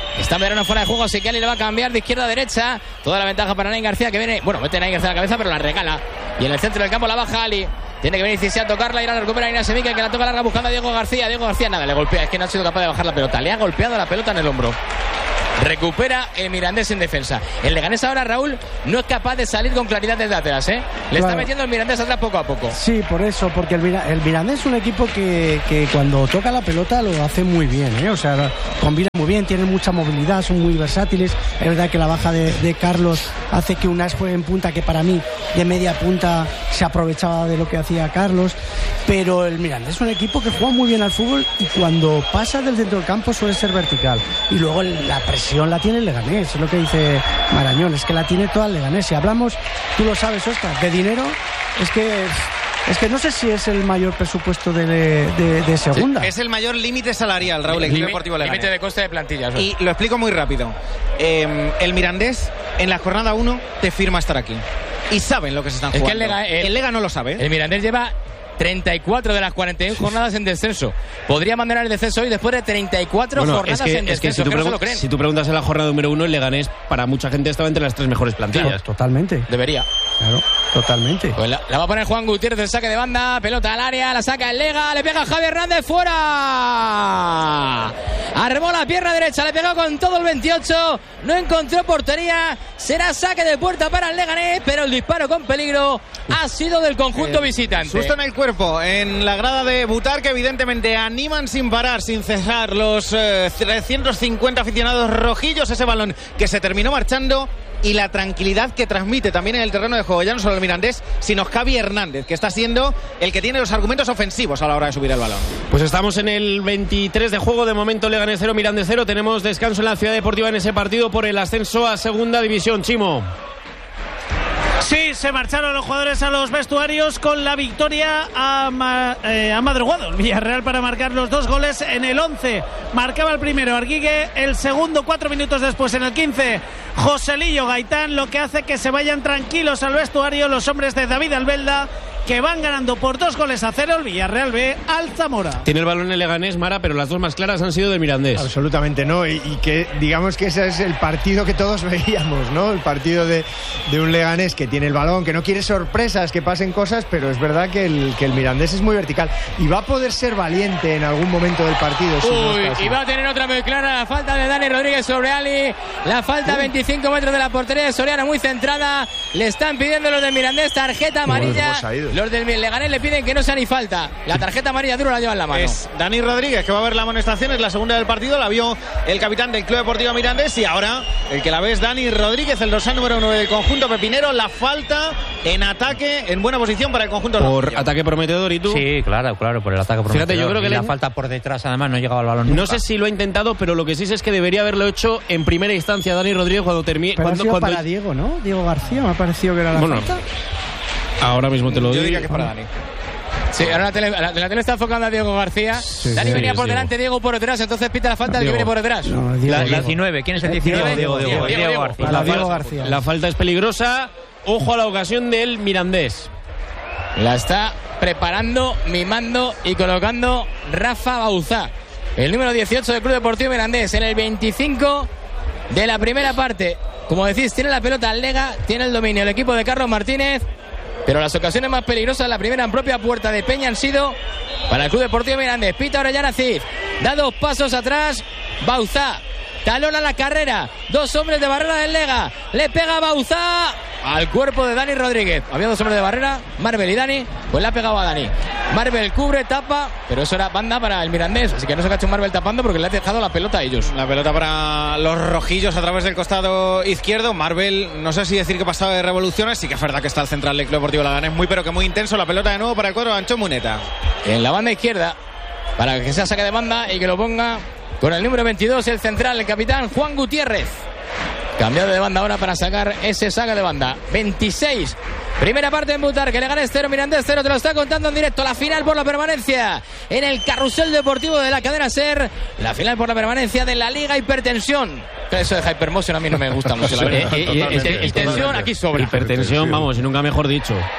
Está Medrano fuera de juego, así que Ali le va a cambiar de izquierda a derecha. Toda la ventaja para Nain García, que viene, bueno, mete a Nain García a la cabeza, pero la regala. Y en el centro del campo la baja Ali. Tiene que venir Cisí a tocarla y la recupera Inés Miquel, que la toca larga buscando a Diego García. Diego García nada, le golpea, es que no ha sido capaz de bajar la pelota. Le ha golpeado la pelota en el hombro. Recupera el Mirandés en defensa. El Leganés ahora, Raúl, no es capaz de salir con claridad desde atrás, ¿eh? Le claro. está metiendo el Mirandés atrás poco a poco. Sí, por eso, porque el, Mira, el Mirandés es un equipo que, que cuando toca la pelota lo hace muy bien, ¿eh? O sea, combina muy bien, tienen mucha movilidad, son muy versátiles. Es verdad que la baja de, de Carlos hace que Unas juegue en punta, que para mí de media punta se aprovechaba de lo que hacía Carlos. Pero el Mirandés es un equipo que juega muy bien al fútbol y cuando pasa del centro del campo suele ser vertical. Y luego la presión la tiene el Leganés, es lo que dice Marañón, es que la tiene toda el Leganés. Si hablamos, tú lo sabes, Óscar, de dinero, es que es que no sé si es el mayor presupuesto de, de, de segunda. Sí, es el mayor límite salarial, Raúl, el Club Deportivo Leganés. Límite de coste de plantilla. Y lo explico muy rápido. Eh, el Mirandés, en la jornada uno, te firma estar aquí. Y saben lo que se están jugando. Es que el Lega, el, el Lega no lo sabe. El Mirandés lleva treinta y cuatro de las cuarenta y uno jornadas en descenso. Podría abandonar el descenso hoy después de treinta y cuatro bueno, jornadas es que, en descenso. Es que si, tú pregun- no si tú preguntas en la jornada número uno, el Leganés para mucha gente estaba entre las tres mejores plantillas. Claro, totalmente. Debería. Claro, totalmente. Pues la, la va a poner Juan Gutiérrez, el saque de banda, pelota al área, la saca el Lega, le pega a Javi Hernández, fuera. Armó la pierna derecha, le pegó con todo el veintiocho, no encontró portería, será saque de puerta para el Leganés, pero el disparo con peligro ha sido del conjunto eh, visitante. Susto en el cuerpo, en la grada de Butar, que evidentemente animan sin parar, sin cesar los eh, trescientos cincuenta aficionados rojillos, ese balón que se terminó marchando. Y la tranquilidad que transmite también en el terreno de juego, ya no solo el Mirandés, sino Javi Hernández, que está siendo el que tiene los argumentos ofensivos a la hora de subir el balón. Pues estamos en el veintitrés de juego, de momento Leganés cero, Mirandés cero. Tenemos descanso en la Ciudad Deportiva en ese partido por el ascenso a Segunda División. Chimo. Sí, se marcharon los jugadores a los vestuarios con la victoria a, ma, eh, a madrugado. El Villarreal para marcar los dos goles en el once. Marcaba el primero Arguigue, el segundo cuatro minutos después en el quince Joselillo Gaitán, lo que hace que se vayan tranquilos al vestuario los hombres de David Albelda, que van ganando por dos goles a cero el Villarreal B al Zamora. Tiene el balón el Leganés, Mara, pero las dos más claras han sido del Mirandés. Absolutamente no, y, y que digamos que ese es el partido que todos veíamos, ¿no? El partido de, de un Leganés que tiene el balón, que no quiere sorpresas, que pasen cosas, pero es verdad que el, que el Mirandés es muy vertical y va a poder ser valiente en algún momento del partido. Si Uy, no y va a tener otra muy clara, la falta de Dani Rodríguez sobre Ali, la falta a veinticinco metros de la portería de Soriano, muy centrada, le están pidiendo los del Mirandés tarjeta amarilla. Los del Leganés le piden que no sea ni falta. La tarjeta amarilla duro la lleva en la mano. Es Dani Rodríguez que va a ver la amonestación, es la segunda del partido, la vio el capitán del Club Deportivo Mirandés y ahora el que la ve es Dani Rodríguez, el dorsal número nueve del conjunto pepinero. La falta en ataque, en buena posición para el conjunto por rojillo. Ataque prometedor. ¿Y tú? Sí, claro, claro, por el ataque prometedor. Fíjate, yo creo que y le... la falta por detrás además no llegaba al balón nunca. No sé si lo ha intentado, pero lo que sí sé es que debería haberlo hecho en primera instancia Dani Rodríguez cuando termine. Pero cuando, ha sido cuando... para Diego, ¿no? Diego García, me ha parecido que era la bueno, falta. Ahora mismo te lo digo. Yo diría que es para Dani. Sí, ahora la tele, la, la tele está enfocando a Diego García. Sí, Dani sí, venía sí, por delante, Diego. Diego por detrás, entonces pita la falta del que viene por detrás. No, Diego, la, Diego. diecinueve, ¿quién es el diecinueve? Diego, Diego, Diego, Diego, Diego García. La, Diego García. La falta es peligrosa. Ojo a la ocasión del Mirandés. La está preparando, mimando y colocando Rafa Bauzá, el número dieciocho del Club Deportivo Mirandés, en el veinticinco de la primera parte. Como decís, tiene la pelota al Lega, tiene el dominio el equipo de Carlos Martínez, pero las ocasiones más peligrosas, la primera en propia puerta de Peña, han sido para el Club Deportivo Mirandés. Pita Orellana Cid, da dos pasos atrás, Bauzá, talona la carrera, dos hombres de barrera del Lega, le pega Bauzá al cuerpo de Dani Rodríguez. Había dos hombres de barrera, Marvel y Dani, pues le ha pegado a Dani. Marvel cubre, tapa, pero eso era banda para el Mirandés, así que no se ha hecho Marvel tapando porque le ha dejado la pelota a ellos. La pelota para los rojillos a través del costado izquierdo. Marvel, no sé si decir que pasaba de revoluciones, sí que es verdad que está el central del Club Deportivo Leganés muy pero que muy intenso. La pelota de nuevo para el cuadro de Ancho Muneta. En la banda izquierda, para que sea saque de banda y que lo ponga con el número veintidós, el central, el capitán Juan Gutiérrez. Cambiado de banda ahora para sacar ese saque de banda. veintiséis. Primera parte en Butar, que Leganés cero, Mirandés cero. Te lo está contando en directo. La final por la permanencia en el carrusel deportivo de la cadena SER. La final por la permanencia de la Liga Hipertensión. Eso de Hypermotion a mí no me gusta mucho. La verdad. eh, eh, eh, tensión aquí sobra. Hipertensión, vamos, y nunca mejor dicho.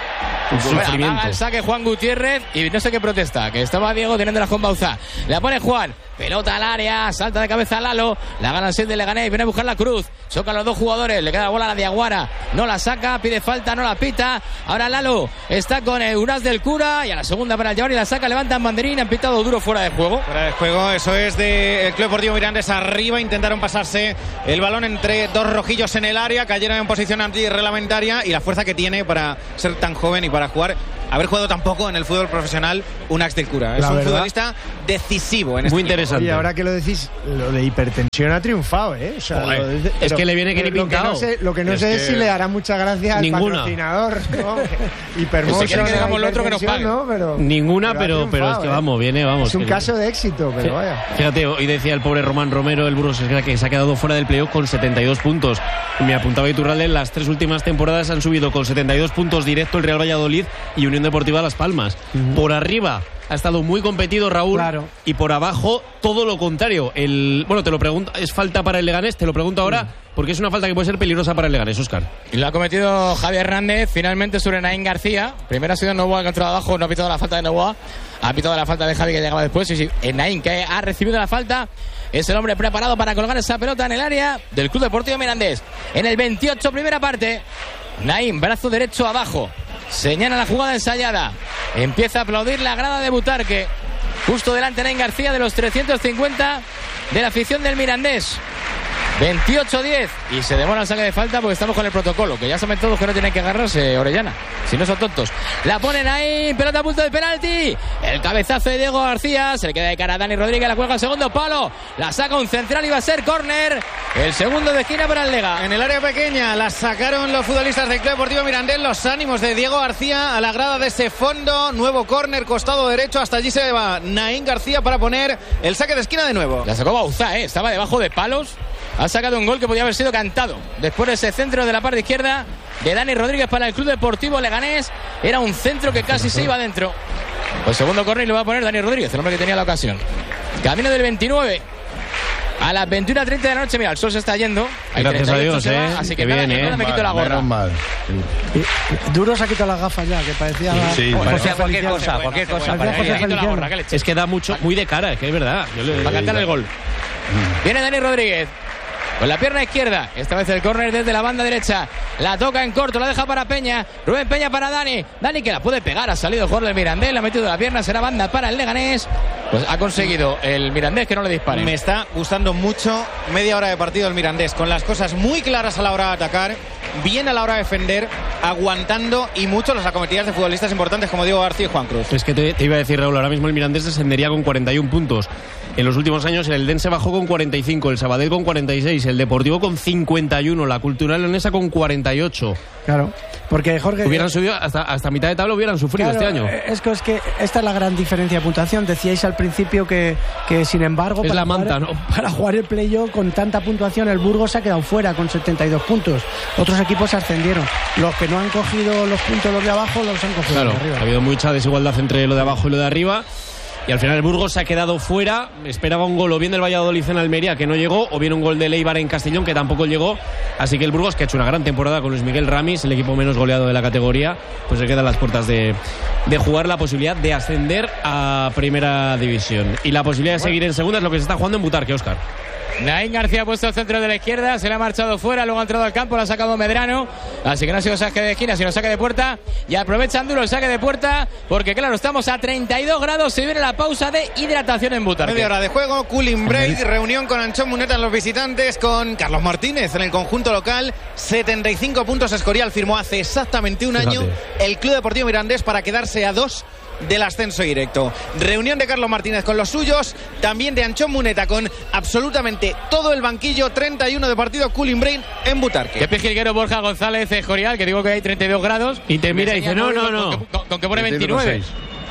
Un sufrimiento. Bueno, haga el saque Juan Gutiérrez y no sé qué protesta, que estaba Diego teniendo la con Bauzá. La pone Juan, pelota al área, salta de cabeza Lalo, la gana el set de Leganés, viene a buscar la Cruz, chocan los dos jugadores, le queda la bola a la Diaguara, no la saca, pide falta, no la pita. Ahora Lalo está con el Uras del Cura y a la segunda para el llevar y la saca, levantan banderín, han pitado duro fuera de juego. Fuera de juego, eso es del Club Deportivo Mirandés arriba, intentaron pasarse el balón entre dos rojillos en el área, cayeron en posición antirreglamentaria y la fuerza que tiene para ser tan joven y para jugar, haber jugado tan poco en el fútbol profesional, Unas del Cura. Es La un verdad, futbolista decisivo en este muy equipo. interesante. Y ahora que lo decís, lo de hipertensión ha triunfado, ¿eh? O sea, Joder, lo de- es pero- que le viene que ni lo pintado. no sé, lo que no Es sé que- es si le hará mucha gracia al Ninguna. patrocinador, ¿no? Hipermotion, Si quiere que digamos lo otro, que nos pague. ¿no? Pero, Ninguna, ha pero, pero es triunfado, que ¿eh? vamos, viene, vamos. Es un que- caso de éxito, pero vaya. Fíjate, hoy decía el pobre Román Romero, el Burgos, que se ha quedado fuera del playoff con setenta y dos puntos. Me apuntaba Iturralde, en las tres últimas temporadas han subido con setenta y dos puntos directo el Real Valladolid y Unión Deportiva Las Palmas. Por arriba ha estado muy competido Raúl, Claro. y por abajo todo lo contrario. El, bueno, te lo pregunto, ¿es falta para el Leganés? Te lo pregunto ahora, porque es una falta que puede ser peligrosa para el Leganés, Óscar. Y lo ha cometido Javier Hernández finalmente sobre Naín García. Primero ha sido Novoa que ha entrado abajo, no ha pitado la falta de Novoa, ha pitado la falta de Javi que llegaba después. Y sí, Naín que ha recibido la falta es el hombre preparado para colgar esa pelota en el área del Club Deportivo Mirandés. En el veintiocho, primera parte, Naín, brazo derecho abajo, señala la jugada ensayada, empieza a aplaudir la grada de Butarque, justo delante Naín García de los trescientos cincuenta de la afición del Mirandés. veintiocho diez y se demora el saque de falta porque estamos con el protocolo, que ya saben todos que no tienen que agarrarse, Orellana, si no son tontos. La ponen ahí, pelota a punto de penalti, el cabezazo de Diego García, se le queda de cara a Dani Rodríguez, la cuelga al segundo palo, la saca un central y va a ser córner, el segundo de esquina para el Lega. En el área pequeña la sacaron los futbolistas del Club Deportivo Mirandés, los ánimos de Diego García a la grada de ese fondo, nuevo córner, costado derecho, hasta allí se va Naín García para poner el saque de esquina de nuevo. La sacó Bauzá, ¿eh? Estaba debajo de palos, ha sacado un gol que podía haber sido cantado. Después de ese centro de la parte izquierda de Dani Rodríguez para el Club Deportivo Leganés, era un centro que casi se iba adentro. Pues segundo córner lo va a poner Dani Rodríguez, el hombre que tenía la ocasión. Camino del veintinueve. A las veintiuna treinta de la noche, mira, el sol se está yendo. Hay Gracias a treinta y ocho Dios, se va, eh. así que Qué nada, bien, que nada, eh. me quito la gorra. Menos mal. Duro se ha quitado las gafas ya, que parecía. Sí, José O sea, cualquier Feliciano. cosa, cualquier cosa. Parecía para José ella. Me quito la Feliciano. gorra, que le eche. Es que da mucho, muy de cara, es que es verdad. Yo le- Va a cantar el gol. Viene Dani Rodríguez con la pierna izquierda, esta vez el córner desde la banda derecha, la toca en corto, la deja para Peña, Rubén Peña para Dani, Dani que la puede pegar, ha salido el jugador del Mirandés, le ha metido la pierna, será banda para el Leganés, pues ha conseguido el Mirandés que no le dispare. Me está gustando mucho media hora de partido el Mirandés, con las cosas muy claras a la hora de atacar, bien a la hora de defender, aguantando y mucho las acometidas de futbolistas importantes como Diego García y Juan Cruz. Es que te, te iba a decir, Raúl, ahora mismo el Mirandés descendería con cuarenta y un puntos. En los últimos años el Eldense bajó con cuarenta y cinco, el Sabadell con cuarenta y seis, el Deportivo con cincuenta y uno, la Cultural Leonesa con cuarenta y ocho. Claro, porque Jorge. Hubieran subido hasta, hasta mitad de tabla, hubieran sufrido Claro, este año. Es que, es que esta es la gran diferencia de puntuación. Decíais al principio que, que sin embargo, Es para, la manta, jugar, ¿no? para jugar el playoff con tanta puntuación, el Burgos se ha quedado fuera con setenta y dos puntos. Otros equipos ascendieron. Los que no han cogido los puntos, los de abajo, los han cogido Claro, los de arriba. ha habido mucha desigualdad entre lo de abajo y lo de arriba. Y al final el Burgos se ha quedado fuera. Esperaba un gol o bien del Valladolid en Almería, que no llegó, o bien un gol del Eibar en Castellón, que tampoco llegó. Así que el Burgos, que ha hecho una gran temporada con Luis Miguel Ramis, el equipo menos goleado de la categoría, pues se queda a las puertas de, de jugar la posibilidad de ascender a Primera División. Y la posibilidad de seguir en segunda es lo que se está jugando en Butarque, Óscar. Naín García ha puesto el centro de la izquierda, se le ha marchado fuera, luego ha entrado al campo, lo ha sacado Medrano, así que no ha sido saque de esquina, sino saque de puerta, y aprovechan duro el saque de puerta, porque claro, estamos a treinta y dos grados, se viene la pausa de hidratación en Butarque. Media hora de juego, cooling break, reunión con Anchón Muneta en los visitantes, con Carlos Martínez en el conjunto local, setenta y cinco puntos Escorial firmó hace exactamente un año el Club Deportivo Mirandés para quedarse a dos del ascenso directo. Reunión de Carlos Martínez con los suyos, también de Anchón Muneta con absolutamente todo el banquillo, treinta y uno de partido, cooling break en Butarque. Qué pejilguero Borja González Escorial, que digo que hay treinta y dos grados. Y te mira y dice, no, no, no. Con que, con, con que pone veintinueve.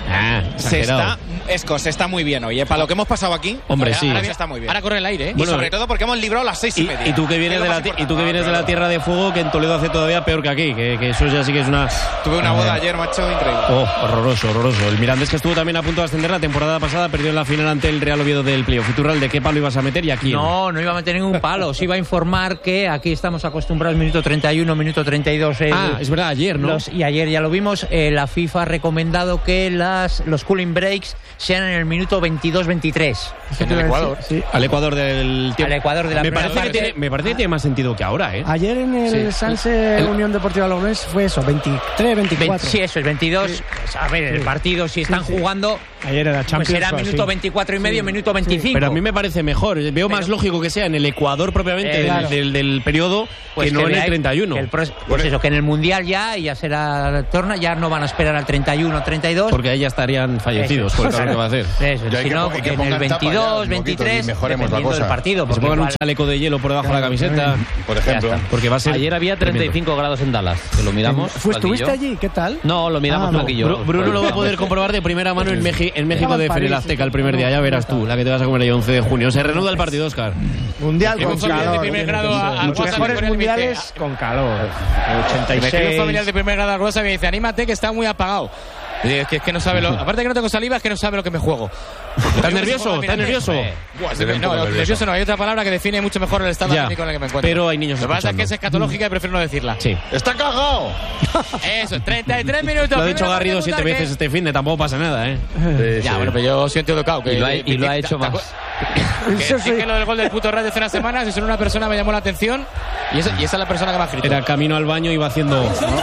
Ah, se está, Esco, se está muy bien hoy, ¿eh? Para lo que hemos pasado aquí. Hombre, ahora, sí. Ahora está muy bien. Ahora corre el aire, ¿eh? Bueno, y sobre todo porque hemos librado las seis y, y media. Y tú que vienes, de la, y tú que vienes de la Tierra de Fuego, que en Toledo hace todavía peor que aquí, que, que eso ya sí que es una... Tuve una boda ayer, macho, increíble. Oh, horroroso, horroroso. El Mirandés, que estuvo también a punto de ascender la temporada pasada, perdió en la final ante el Real Oviedo del playoff. Iturral, ¿de qué palo ibas a meter y aquí? No, no iba a meter ningún palo. Os iba a informar que aquí estamos acostumbrados minuto treinta y uno, minuto treinta y dos. El, ah, es verdad, ayer, ¿no? Los, y ayer ya lo vimos. Eh, la FIFA ha recomendado que las, los cooling breaks sean en el minuto veintidós veintitrés. En el Ecuador. Sí. Al Ecuador del tiempo. Al Ecuador de la me primera parece, que parte. tiene, me parece que tiene más sentido que ahora, ¿eh? Ayer en el Sí. Sanse El- Unión Deportiva Logroñés fue eso, veintitrés, veinticuatro. Sí, eso es veintidós. Sí. Pues, a ver, el Sí. partido, si están Sí, sí. jugando, Ayer era pues Champions. será fue minuto así. veinticuatro y medio, minuto veinticinco. Pero a mí me parece mejor. Veo Pero- más lógico que sea en el Ecuador propiamente Eh, del, claro. del, del periodo Pues que no en el veáis treinta y uno. que el pro- pues eso, que en el Mundial ya, y ya será torna, ya no van a esperar al treinta y uno, treinta y dos. Porque ahí ya estarían fallecidos Eso. por el calor que va a hacer. Eso, Ya hay si que no, po- hay que en el pongan tapa ya, veintidós, un poquito, veintitrés, y mejoremos la dependiendo cosa. del partido. Que se porque pongan un igual- chaleco de hielo por debajo de la camiseta. Por ejemplo. Ya está, porque va a ser. Ayer había treinta y cinco grados en Dallas, que lo miramos. Fue- ¿Estuviste Flaquillo. allí? ¿Qué tal? No, lo miramos Ah, no. flaquillo. Bru- Bruno lo va a poder comprobar de primera mano en, Meji- en México de París, Feria Azteca el primer día. Ya verás tú, la que te vas a comer el once de junio. Se reanuda el partido, Oscar. Mundial Hemos con familiar calor. de primer tiene grado que ser. a- al Los WhatsApp mejores con el mundiales con calor. ochenta y Me escribe un seis. familiar de primer grado al WhatsApp y me dice, anímate que está muy apagado. Y digo, es que, es que no sabe lo... Aparte que no tengo saliva, es que no sabe lo que me juego. ¿Estás nervioso? ¿Estás nervioso? Buah, Se ve un no, poco no, nervioso. nervioso no, hay otra palabra que define mucho mejor el estado Ya, anímico en el que me encuentro. pero hay niños Lo que pasa es escuchando. que es escatológica y prefiero no decirla. Sí. ¡Está cagado! Eso, treinta y tres minutos. Lo ha dicho primera Garrido parte, siete Butarque. veces este fin de tampoco pasa nada, ¿eh? Ya, bueno, pero yo siento educado. Que, Y lo ha, y lo ha hecho más. Que, Eso es sí. que lo del gol del puto Rayo hace unas semanas, y solo una persona me llamó la atención y esa, y esa es la persona que me ha escrito. Era camino al baño y iba haciendo.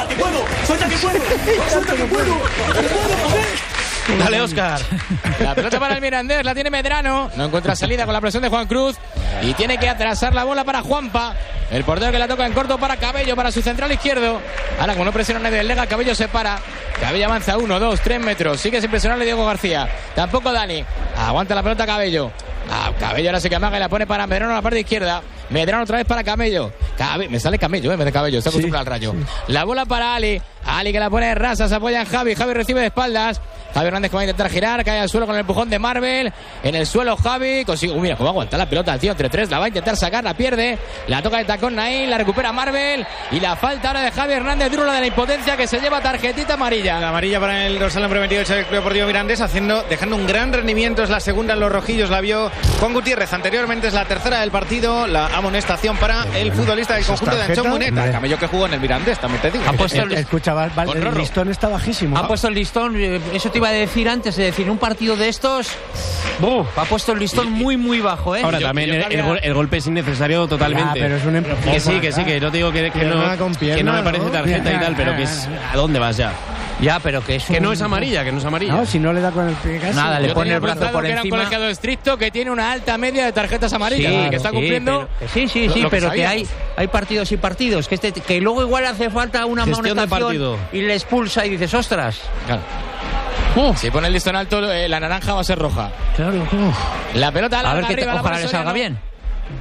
Dale, Oscar. La pelota para el Mirandés, la tiene Medrano. No encuentra salida con la presión de Juan Cruz. Y tiene que atrasar la bola para Juanpa. El portero que la toca en corto para Cabello, para su central izquierdo. Ahora, como no presiona nadie del Lega, Cabello se para. Cabello avanza uno, dos, tres metros. Sigue sin presionarle Diego García. Tampoco Dani. Aguanta la pelota Cabello. Ah, Cabello ahora se que amaga y la pone para Medrano a la parte izquierda. Medrano otra vez para Camello. Cabe- me sale Camello, eh, en vez de Cabello. Está acostumbrado al Rayo. La bola para Ali. Ali que la pone de rasa, se apoya en Javi. Javi recibe de espaldas. Javi Hernández que va a intentar girar, cae al suelo con el empujón de Marvel. En el suelo Javi consigue. Uy, mira cómo aguanta la pelota el tío entre tres. La va a intentar sacar, la pierde. La toca de tacón Naín, la recupera Marvel. Y la falta ahora de Javi Hernández, duro la de la impotencia, que se lleva tarjetita amarilla. La amarilla para el dorsal número veintiocho del Club Deportivo Mirandés, haciendo, dejando un gran rendimiento. Es la segunda en los rojillos, la vio Juan Gutiérrez. Anteriormente es la tercera del partido. La amonestación para el futbolista del conjunto de tarjeta? Anchón Muneta. Hombre. Camello que jugó en el Mirandés, también te digo. Ha puesto el, Escucha, Val- Val- Con el Rorro. listón está bajísimo. ha puesto el listón, eh, eso te iba a decir antes, es decir, un partido de estos, ¡buf! Ha puesto el listón muy, muy bajo, ¿eh? Ahora Yo- también yo el, cabía- el gol- el golpe es innecesario totalmente. Ya, pero es un empujón. Que sí, que sí, que no te digo que, que no, Pierna con pierna, que no me parece ¿no? tarjeta y tal, pero que es. ¿A dónde vas ya? Ya, pero que es Que un- no es amarilla, que no es amarilla. No, si no le da con el pie casi. Nada, le Yo pone tenía el brazo apuntado por que era un encima. colegiado estricto que tiene una alta media de tarjetas amarillas. Sí, y que está sí, cumpliendo. pero- sí, sí, lo- sí, lo que pero que hay, sabíamos. hay partidos y partidos. Que, este, que luego igual hace falta una Gestión de amonestación partido. y le expulsa y dices, ostras. Claro. Si pone el listón alto, eh, la naranja va a ser roja. Claro, La pelota a larga ver que te- arriba, la ojalá pone le salga Soriano. bien.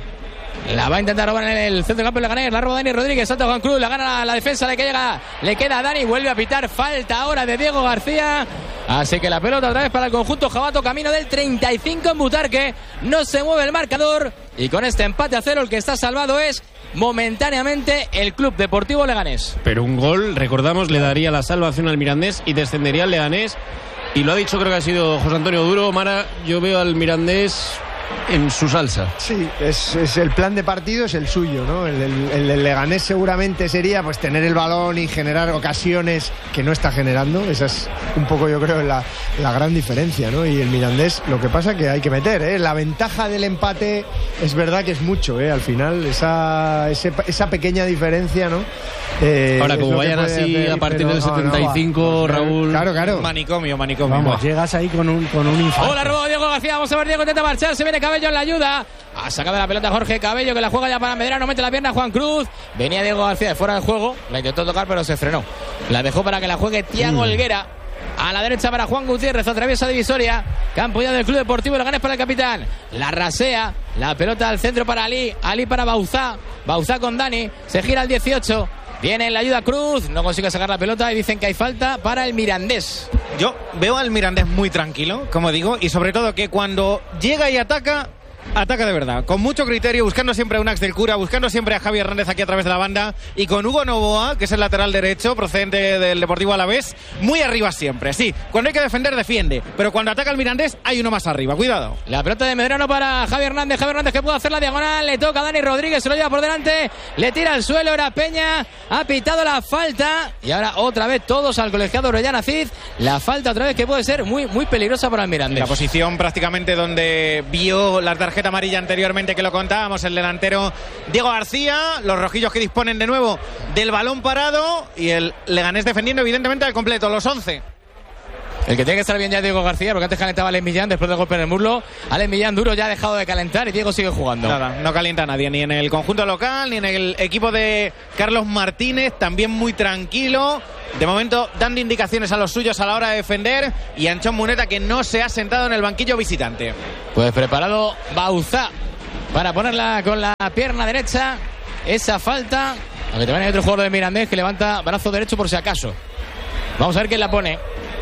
La va a intentar robar en el centro del campo de Leganés. La roba Dani Rodríguez. Salta Juan Cruz. La gana la, la defensa. Le queda, le queda a Dani. Vuelve a pitar. Falta ahora de Diego García. Así que la pelota otra vez para el conjunto Jabato. Camino del treinta y cinco en Butarque. No se mueve el marcador. Y con este empate a cero, el que está salvado es momentáneamente el Club Deportivo Leganés. Pero un gol, recordamos, le daría la salvación al Mirandés y descendería al Leganés. Y lo ha dicho, creo que ha sido José Antonio Duro. Mara, yo veo al Mirandés en su salsa. Sí, es, es el plan de partido, es el suyo, ¿no? El, el, el del Leganés seguramente sería pues tener el balón y generar ocasiones que no está generando. Esa es un poco, yo creo, la, la gran diferencia, ¿no? Y el Mirandés, lo que pasa que hay que meter, ¿eh? La ventaja del empate es verdad que es mucho, ¿eh? Al final, esa, ese- esa pequeña diferencia, ¿no? Eh, Ahora, es como lo que vayan puede así hacer, a partir pero del no, no, setenta y cinco, pues, Raúl. Claro, claro. Manicomio, manicomio. Vamos, llegas ahí con un, con un infarto. Oh, la roba Diego García. Vamos a ver, Diego intenta marchar. Se viene Cabello en la ayuda. Ha sacado la pelota Jorge Cabello, que la juega ya para Medrano. Mete la pierna Juan Cruz. Venía Diego García de fuera del juego. La intentó tocar, pero se frenó. La dejó para que la juegue Tiago Olguera. A la derecha para Juan Gutiérrez. Atraviesa divisoria. Campo ya del Club Deportivo Leganés para el capitán. La rasea. La pelota al centro para Ali. Ali para Bauzá. Bauzá con Dani. Se gira al dieciocho. Viene en la ayuda Cruz, no consigue sacar la pelota y dicen que hay falta para el Mirandés. Yo veo al Mirandés muy tranquilo, como digo, y sobre todo que cuando llega y ataca, ataca de verdad, con mucho criterio, buscando siempre a Unax del Cura, buscando siempre a Javi Hernández aquí a través de la banda, y con Hugo Novoa, que es el lateral derecho, procedente del Deportivo Alavés, muy arriba siempre. Sí, cuando hay que defender, defiende, pero cuando ataca el Mirandés, hay uno más arriba, cuidado. La pelota de Medrano para Javi Hernández, Javi Hernández que puede hacer la diagonal, le toca a Dani Rodríguez, se lo lleva por delante, le tira al suelo, era Peña, ha pitado la falta, y ahora otra vez todos al colegiado Orellana Cid, la falta otra vez que puede ser muy, muy peligrosa para el Mirandés. La posición prácticamente donde vio la tarjeta amarilla anteriormente, que lo contábamos, el delantero Diego García, los rojillos que disponen de nuevo del balón parado y el Leganés defendiendo evidentemente al completo, los once. El que tiene que estar bien ya es Diego García, porque antes calentaba a Alex Millán después del golpe en el muslo. Alex Millán duro ya ha dejado de calentar y Diego sigue jugando. Nada, no calienta a nadie, ni en el conjunto local, ni en el equipo de Carlos Martínez, también muy tranquilo. De momento dando indicaciones a los suyos a la hora de defender, y Anchón Muneta que no se ha sentado en el banquillo visitante. Pues preparado Bauzá para ponerla con la pierna derecha, esa falta. Aunque también hay otro jugador de Mirandés que levanta brazo derecho por si acaso. Vamos a ver quién la pone.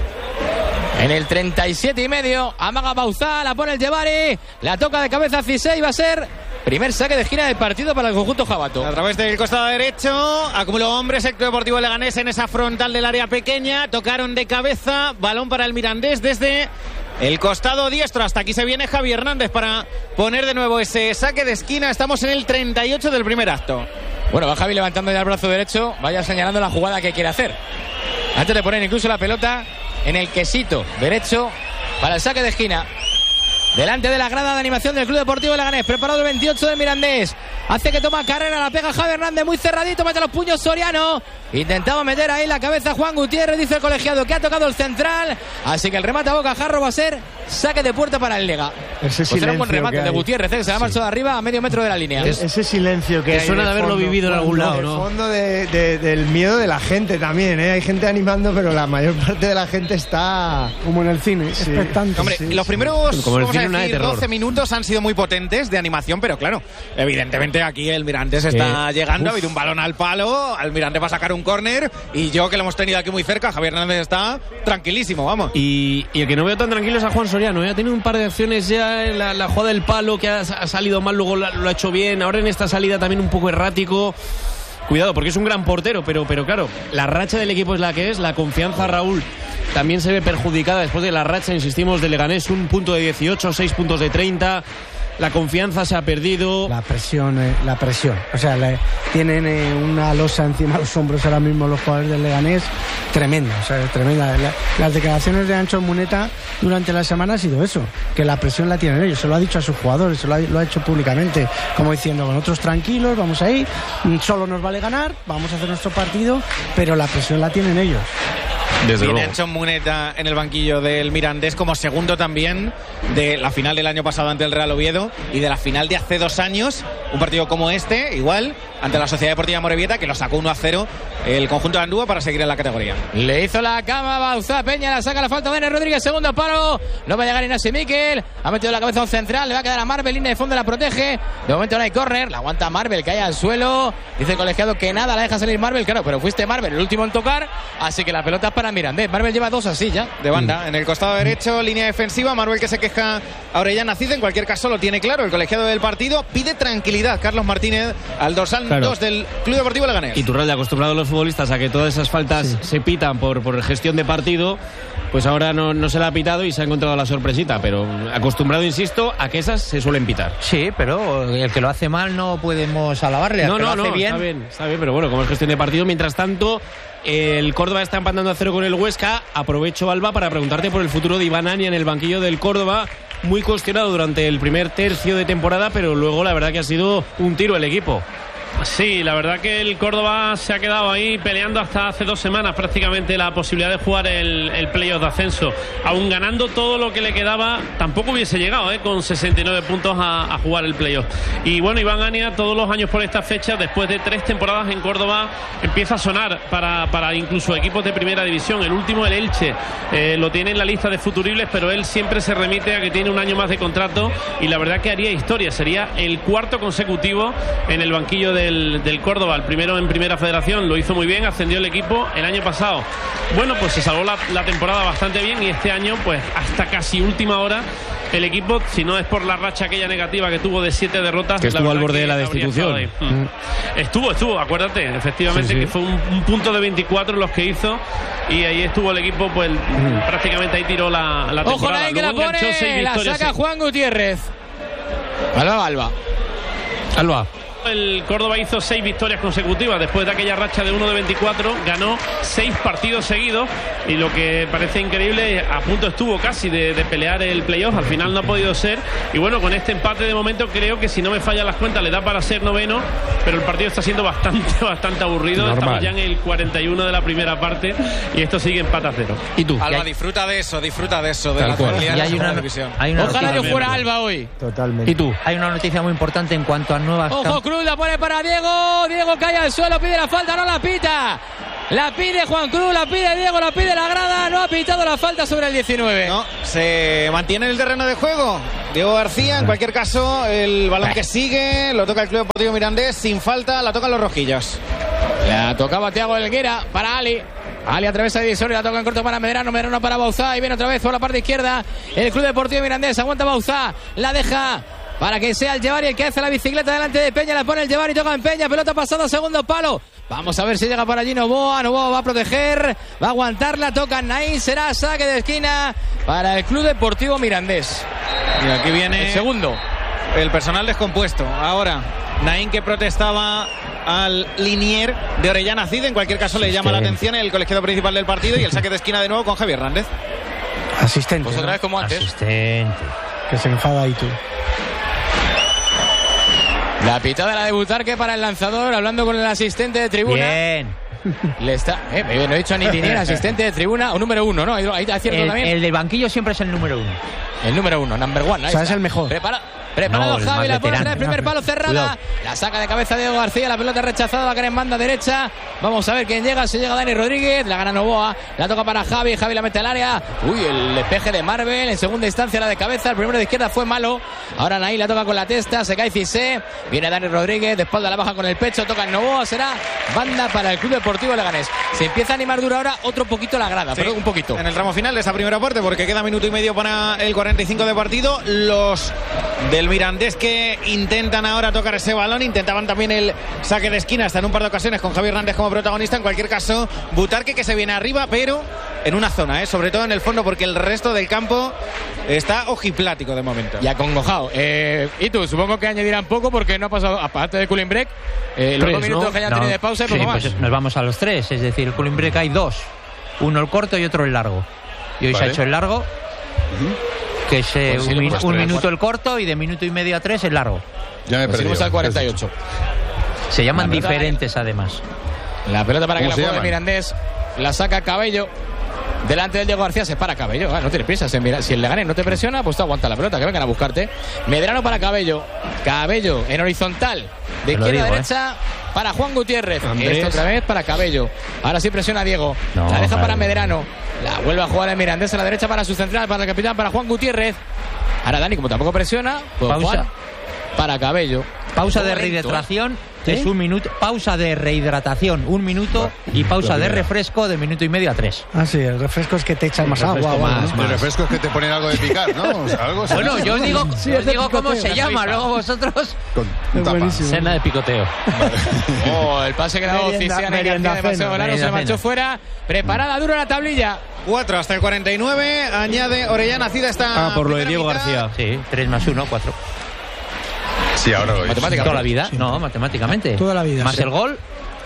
En el treinta y siete y medio, amaga Bauzá, la pone el Llevari, la toca de cabeza a Cisey, va a ser primer saque de esquina del partido para el conjunto jabato. A través del costado derecho, acumuló hombres el Club Deportivo Leganés en esa frontal del área pequeña, tocaron de cabeza, balón para el Mirandés desde el costado diestro. Hasta aquí se viene Javi Hernández para poner de nuevo ese saque de esquina. Estamos en el treinta y ocho del primer acto. Bueno, va Javi levantando ya el brazo derecho, vaya señalando la jugada que quiere hacer. Antes de poner incluso la pelota en el quesito derecho para el saque de esquina. Delante de la grada de animación del Club Deportivo Leganés. Preparado el veintiocho del Mirandés. Hace que toma carrera, la pega Javi Hernández muy cerradito, mete los puños Soriano. Intentaba meter ahí la cabeza Juan Gutiérrez, dice el colegiado que ha tocado el central. Así que el remate a bocajarro va a ser saque de puerta para el Lega. Ese pues era un buen remate de Gutiérrez, ¿eh? Se la ha marchado de arriba a medio metro de la línea. Es, ese silencio que, que hay suena de haberlo fondo, vivido en algún lado, ¿no? ¿no? El fondo de, de, del miedo de la gente también, ¿eh? Hay gente animando, pero la mayor parte de la gente está como en el cine, sí. expectante. Hombre, sí, los sí. primeros como el vamos cine, a decir, de doce minutos han sido muy potentes de animación, pero claro, evidentemente aquí el Mirandés está eh, llegando, uf. ha habido un balón al palo, el Mirandés va a sacar un córner y yo que lo hemos tenido aquí muy cerca, Javier Hernández está tranquilísimo, vamos. Y, y el que no veo tan tranquilo es a Juan Soriano, ¿eh? Ha tenido un par de acciones ya en la, la jugada del palo que ha, ha salido mal, luego la, lo ha hecho bien, ahora en esta salida también un poco errático. Cuidado, porque es un gran portero, pero, pero claro, la racha del equipo es la que es, la confianza, Raúl, también se ve perjudicada después de la racha, insistimos, de Leganés, un punto de dieciocho, seis puntos de treinta, la confianza se ha perdido. La presión, eh, la presión, o sea, le, tienen eh, una losa encima de los hombros ahora mismo los jugadores del Leganés, tremenda, o sea, tremenda. La, las declaraciones de Anchón Muneta durante la semana ha sido eso, que la presión la tienen ellos, se lo ha dicho a sus jugadores, se lo ha, lo ha hecho públicamente, como diciendo, con otros tranquilos, vamos ahí, solo nos vale ganar, vamos a hacer nuestro partido, pero la presión la tienen ellos. Desde Viene Anchón Muneta en el banquillo del Mirandés como segundo también de la final del año pasado ante el Real Oviedo y de la final de hace dos años, un partido como este, igual, ante la Sociedad Deportiva Morevieta, que lo sacó uno a cero el conjunto de Andúa para seguir en la categoría. Le hizo la cama Bauzá, Peña la saca la falta de Dani Rodríguez, segundo palo, no va a llegar Inasi Miquel, ha metido la cabeza a un central, le va a quedar a Marvel, línea de fondo la protege, de momento no hay córner, la aguanta Marvel, cae al suelo, dice el colegiado que nada, la deja salir Marvel, claro, pero fuiste Marvel el último en tocar, así que la pelota es para Mirandés. Marvel lleva dos así ya. De banda, mm. en el costado derecho, línea defensiva, Marvel que se queja a Orellana Cid, en cualquier caso lo tiene claro, el colegiado del partido pide tranquilidad, Carlos Martínez, al dorsal claro. dos del Club Deportivo Leganés. Y Turralde, acostumbrado a los futbolistas a que todas esas faltas sí. se pitan por, por gestión de partido, pues ahora no, no se la ha pitado y se ha encontrado la sorpresita, pero acostumbrado, insisto, a que esas se suelen pitar. Sí, pero el que lo hace mal no podemos alabarle, no, el que no, lo hace no, bien. Está bien, está bien, pero bueno, como es gestión de partido, mientras tanto el Córdoba está empatando a cero con el Huesca. Aprovecho, Alba, para preguntarte por el futuro de Iván Ania en el banquillo del Córdoba, muy cuestionado durante el primer tercio de temporada, pero luego la verdad que ha sido un tiro el equipo. Sí, la verdad que el Córdoba se ha quedado ahí peleando hasta hace dos semanas prácticamente la posibilidad de jugar el, el playoff de ascenso. Aún ganando todo lo que le quedaba, tampoco hubiese llegado ¿eh? con sesenta y nueve puntos a, a jugar el playoff. Y bueno, Iván Ania todos los años por esta fecha, después de tres temporadas en Córdoba, empieza a sonar para, para incluso equipos de primera división. El último, el Elche, eh, lo tiene en la lista de futuribles, pero él siempre se remite a que tiene un año más de contrato y la verdad que haría historia. Sería el cuarto consecutivo en el banquillo de del, del Córdoba, el primero en Primera Federación, lo hizo muy bien, ascendió el equipo el año pasado. Bueno, pues se salvó la, la temporada bastante bien y este año, pues hasta casi última hora, el equipo, si no es por la racha aquella negativa que tuvo de siete derrotas, que estuvo al borde de la habría destitución. estado ahí. Mm. Estuvo, estuvo, acuérdate, efectivamente, Sí, sí. que fue un, un punto de veinticuatro los que hizo y ahí estuvo el equipo, pues Mm. prácticamente ahí tiró la, la Ojo, temporada. Nain que la Luego enganchó seis pone, la victorias saca en- Juan Gutiérrez. Alba, Alba. Alba. El Córdoba hizo seis victorias consecutivas después de aquella racha de uno de veinticuatro, ganó seis partidos seguidos y lo que parece increíble, a punto estuvo casi de, de pelear el playoff, al final no ha podido ser y bueno, con este empate de momento creo que si no me fallan las cuentas le da para ser noveno, pero el partido está siendo bastante, bastante aburrido. Normal. Estamos ya en el cuarenta y uno de la primera parte y esto sigue empate a cero. ¿Y tú? Alba, disfruta de eso, disfruta de eso, de Tal la cual. actualidad Y de la hay una, segunda división. hay una Ojalá noticia- yo fuera Alba hoy. Totalmente. ¿Y tú? hay una noticia muy importante en cuanto a nuevas Ojo, cam- Cruz la pone para Diego. Diego cae al suelo, pide la falta, no la pita. La pide Juan Cruz, la pide Diego, la pide la grada. No ha pitado la falta sobre el diecinueve. No, se mantiene en el terreno de juego Diego García. En cualquier caso, el balón que sigue lo toca el Club Deportivo Mirandés sin falta, la tocan los rojillos. La tocaba Thiago Helguera para Ali. Ali atraviesa divisoria, la toca en corto para Medrano, Medrano para Bauzá y viene otra vez por la parte izquierda el Club Deportivo Mirandés. Aguanta Bauzá, la deja para que sea el Llevar y el que hace la bicicleta delante de Peña, la pone el Llevar y toca en Peña, pelota pasada, segundo palo. Vamos a ver si llega por allí Novoa, Novoa va a proteger, va a aguantarla, toca Nain, será saque de esquina para el Club Deportivo Mirandés. Y aquí viene El segundo. el personal descompuesto. Ahora, Nain que protestaba al Linier de Orellana Cid. En cualquier caso, le llama la atención el colegiado principal del partido y el saque de esquina de nuevo con Javier Hernández. Asistente. Pues otra ¿no? vez como antes. Asistente. Que se enfada ahí tú. La pitada la de Butarque para el lanzador, hablando con el asistente de tribuna. Bien. Le está, eh, no he dicho ni Linier, asistente de tribuna, o número uno, ¿no? Ahí ahí está cierto El, también. el del banquillo siempre es el número uno. El número uno, number one. Ahí O sea, está. es el mejor. Prepara, preparado No, el Javi, más la pone en veterano. el primer palo cerrada. Cuidado. La saca de cabeza Diego García, la pelota rechazada, va a caer en banda derecha. Vamos a ver quién llega, si llega Dani Rodríguez, la gana Novoa, la toca para Javi, Javi la mete al área. Uy, el despeje de Marvel, en segunda instancia la de cabeza, el primero de izquierda fue malo. Ahora Naí la toca con la testa, se cae Cissé, viene Dani Rodríguez, de espalda la baja con el pecho, toca en Novoa, será banda para el Club Deportivo Leganés. Se empieza a animar duro ahora, otro poquito la grada, Sí, pero un poquito. En el tramo final de esa primera parte, porque queda minuto y medio para el cuarenta y cinco de partido. Los del Mirandés que intentan ahora tocar ese balón, intentaban también el saque de esquina hasta en un par de ocasiones con Javier Hernández como protagonista. En cualquier caso, Butarque que se viene arriba, pero en una zona, ¿eh? Sobre todo en el fondo, porque el resto del campo está ojiplático de momento. Ya acongojado. Eh, y tú, supongo que añadirán poco porque no ha pasado, aparte de cooling break, eh, los Tres, dos minutos ¿no? que hayan No, tenido de pausa y sí, poco más. pues nos vamos a los tres, es decir, el cooling break hay dos, uno el corto y otro el largo. Y hoy se Vale. ha hecho el largo, que es eh, Pues sí, un, lo min- hemos un tres. minuto el corto y de minuto y medio a tres el largo. Ya me he Pues perdido. iremos al cuarenta y ocho. Se llaman La pelota diferentes además. La pelota para que ¿Cómo la se juegue llaman? Mirandés. La saca Cabello. Delante del Diego García se para Cabello. Ah, no tienes prisa. Si mira- si el Leganés no te presiona, pues tú aguanta la pelota, que vengan a buscarte. Medrano para Cabello. Cabello en horizontal. De Te lo izquierda a digo, derecha para Juan Gutiérrez. Andrés. Esto otra vez para Cabello. Ahora sí presiona a Diego. No, la deja vale. para Medrano. La vuelve a jugar el Mirandés a la derecha para su central, para el capitán, para Juan Gutiérrez. Ahora Dani, como tampoco presiona, pues Pausa. Juan para Cabello. Pausa Un de poco lento, ¿eh? rehidratación es un minuto. Pausa de rehidratación un minuto y pausa de refresco de minuto y medio a tres. Ah, sí, el refresco es que te echan más refresco agua. o algo, más, ¿no? El refresco es que te ponen algo de picar, ¿no? O sea, algo así. Bueno, yo os digo, Sí, os es de digo cómo picoteo. se llama, luego vosotros. Con Es tapa. buenísimo. Cena de picoteo. Oh, el pase que daba Merienda- Cisiana y merienda García demasiado cena, largo, se merienda marchó cena. fuera. Preparada duro la tablilla. cuatro hasta el cuarenta y nueve. Añade Orellana Cid esta. Ah, por lo de primera Diego mitad. García. Sí, tres más uno, cuatro. Sí, ahora lo oís. Matemáticamente. Toda la vida, no, matemáticamente. Toda la vida, Más sí. el gol.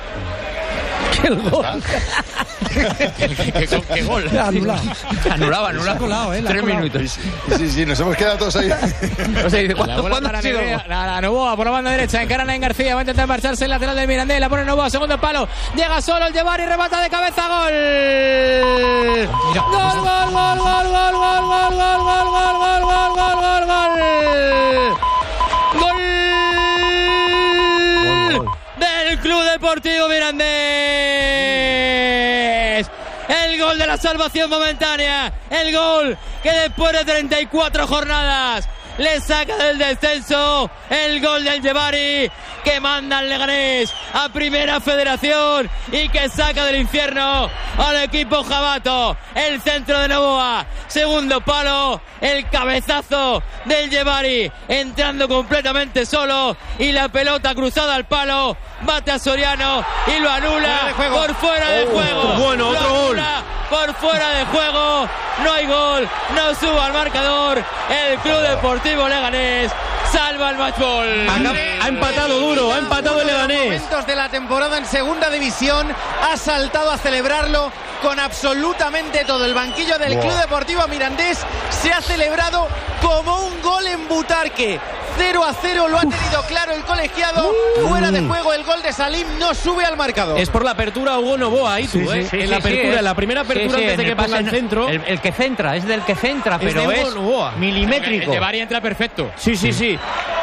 El gol. ¿Qué, qué gol? Anulado. Anulaba, La ha anulaba. colado, ¿eh? La ha Tres colado. minutos. Sí, sí, nos hemos quedado todos ahí. O sea, dice, La ¿cuándo, bola ¿cuándo para ha sido? Nerea, la, la Novoa por la banda derecha, encara Nain García, va a intentar marcharse el lateral del Mirandés, la pone Novoa, segundo palo, llega solo el Llevar y remata de cabeza, gol. Gol, gol, gol, gol, gol, gol, gol, gol, gol, gol, gol, gol, gol, gol, gol. Gol del Club Deportivo Mirandés. El gol de la salvación momentánea. El gol que después de treinta y cuatro jornadas le saca del descenso el gol del Yebari, que manda al Leganés a Primera Federación y que saca del infierno al equipo jabato. El centro de Novoa, segundo palo, el cabezazo del Yebari entrando completamente solo y la pelota cruzada al palo, bate a Soriano y lo anula por fuera de juego. Oh, bueno, otro gol. Por fuera de juego, no hay gol, no suba al marcador. El Club Deportivo Leganés salva el matchball. Ha empatado duro, ha empatado el Leganés. Momentos de la temporada en segunda división, ha saltado a celebrarlo con absolutamente todo. El banquillo del wow. Club Deportivo Mirandés se ha celebrado como un gol en Butarque. cero a cero lo ha tenido claro el colegiado. Uh, Fuera de juego el gol de Salim, no sube al marcador. Es por la apertura Hugo Novoa, ahí tú, sí, ¿eh? Sí, en sí, la apertura, sí, en la primera apertura sí, sí, antes de que ponga el centro. El, el que centra, es del que centra, pero es, es milimétrico. El Yebari entra perfecto. Sí, sí, sí.